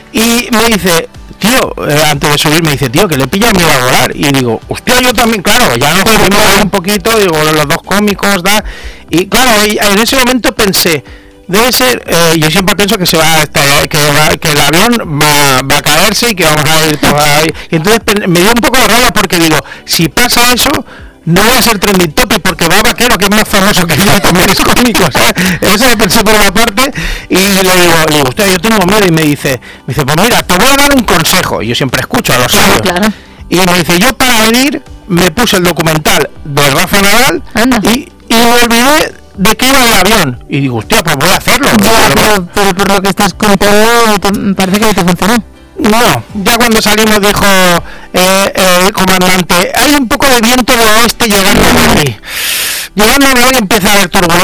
y me dice... Tío, eh, antes de subir me dice, tío, que le pilla miedo a volar. Y digo, hostia, yo también, claro, ya nos subimos un poquito, digo, los dos cómicos, da. Y claro, en ese momento pensé, debe ser, eh, yo siempre pienso que se va a estallar, que, va, que el avión va, va a caerse y que vamos a ir todos ahí. Y entonces me dio un poco de rabia porque digo, si pasa eso, no voy a ser trending topic porque va Vaquero, que es más famoso que yo con mis cómicos, ¿sabes? Eso lo pensé por una parte y le digo, le digo, usted, yo tengo miedo, y me dice, me dice, pues mira, te voy a dar un consejo, y yo siempre escucho a los sabios, claro. Y me dice, yo para venir me puse el documental de Rafa Nadal y, y me olvidé de que iba el avión, y digo, hostia, pues voy a hacerlo. Ya, pero, pero por lo que estás contando, te, me parece que no te funcionó. No, ya cuando salimos dijo eh, eh, el comandante, hay un poco de viento de oeste llegando a Madrid. Llegando a Madrid empieza a haber turbulencia.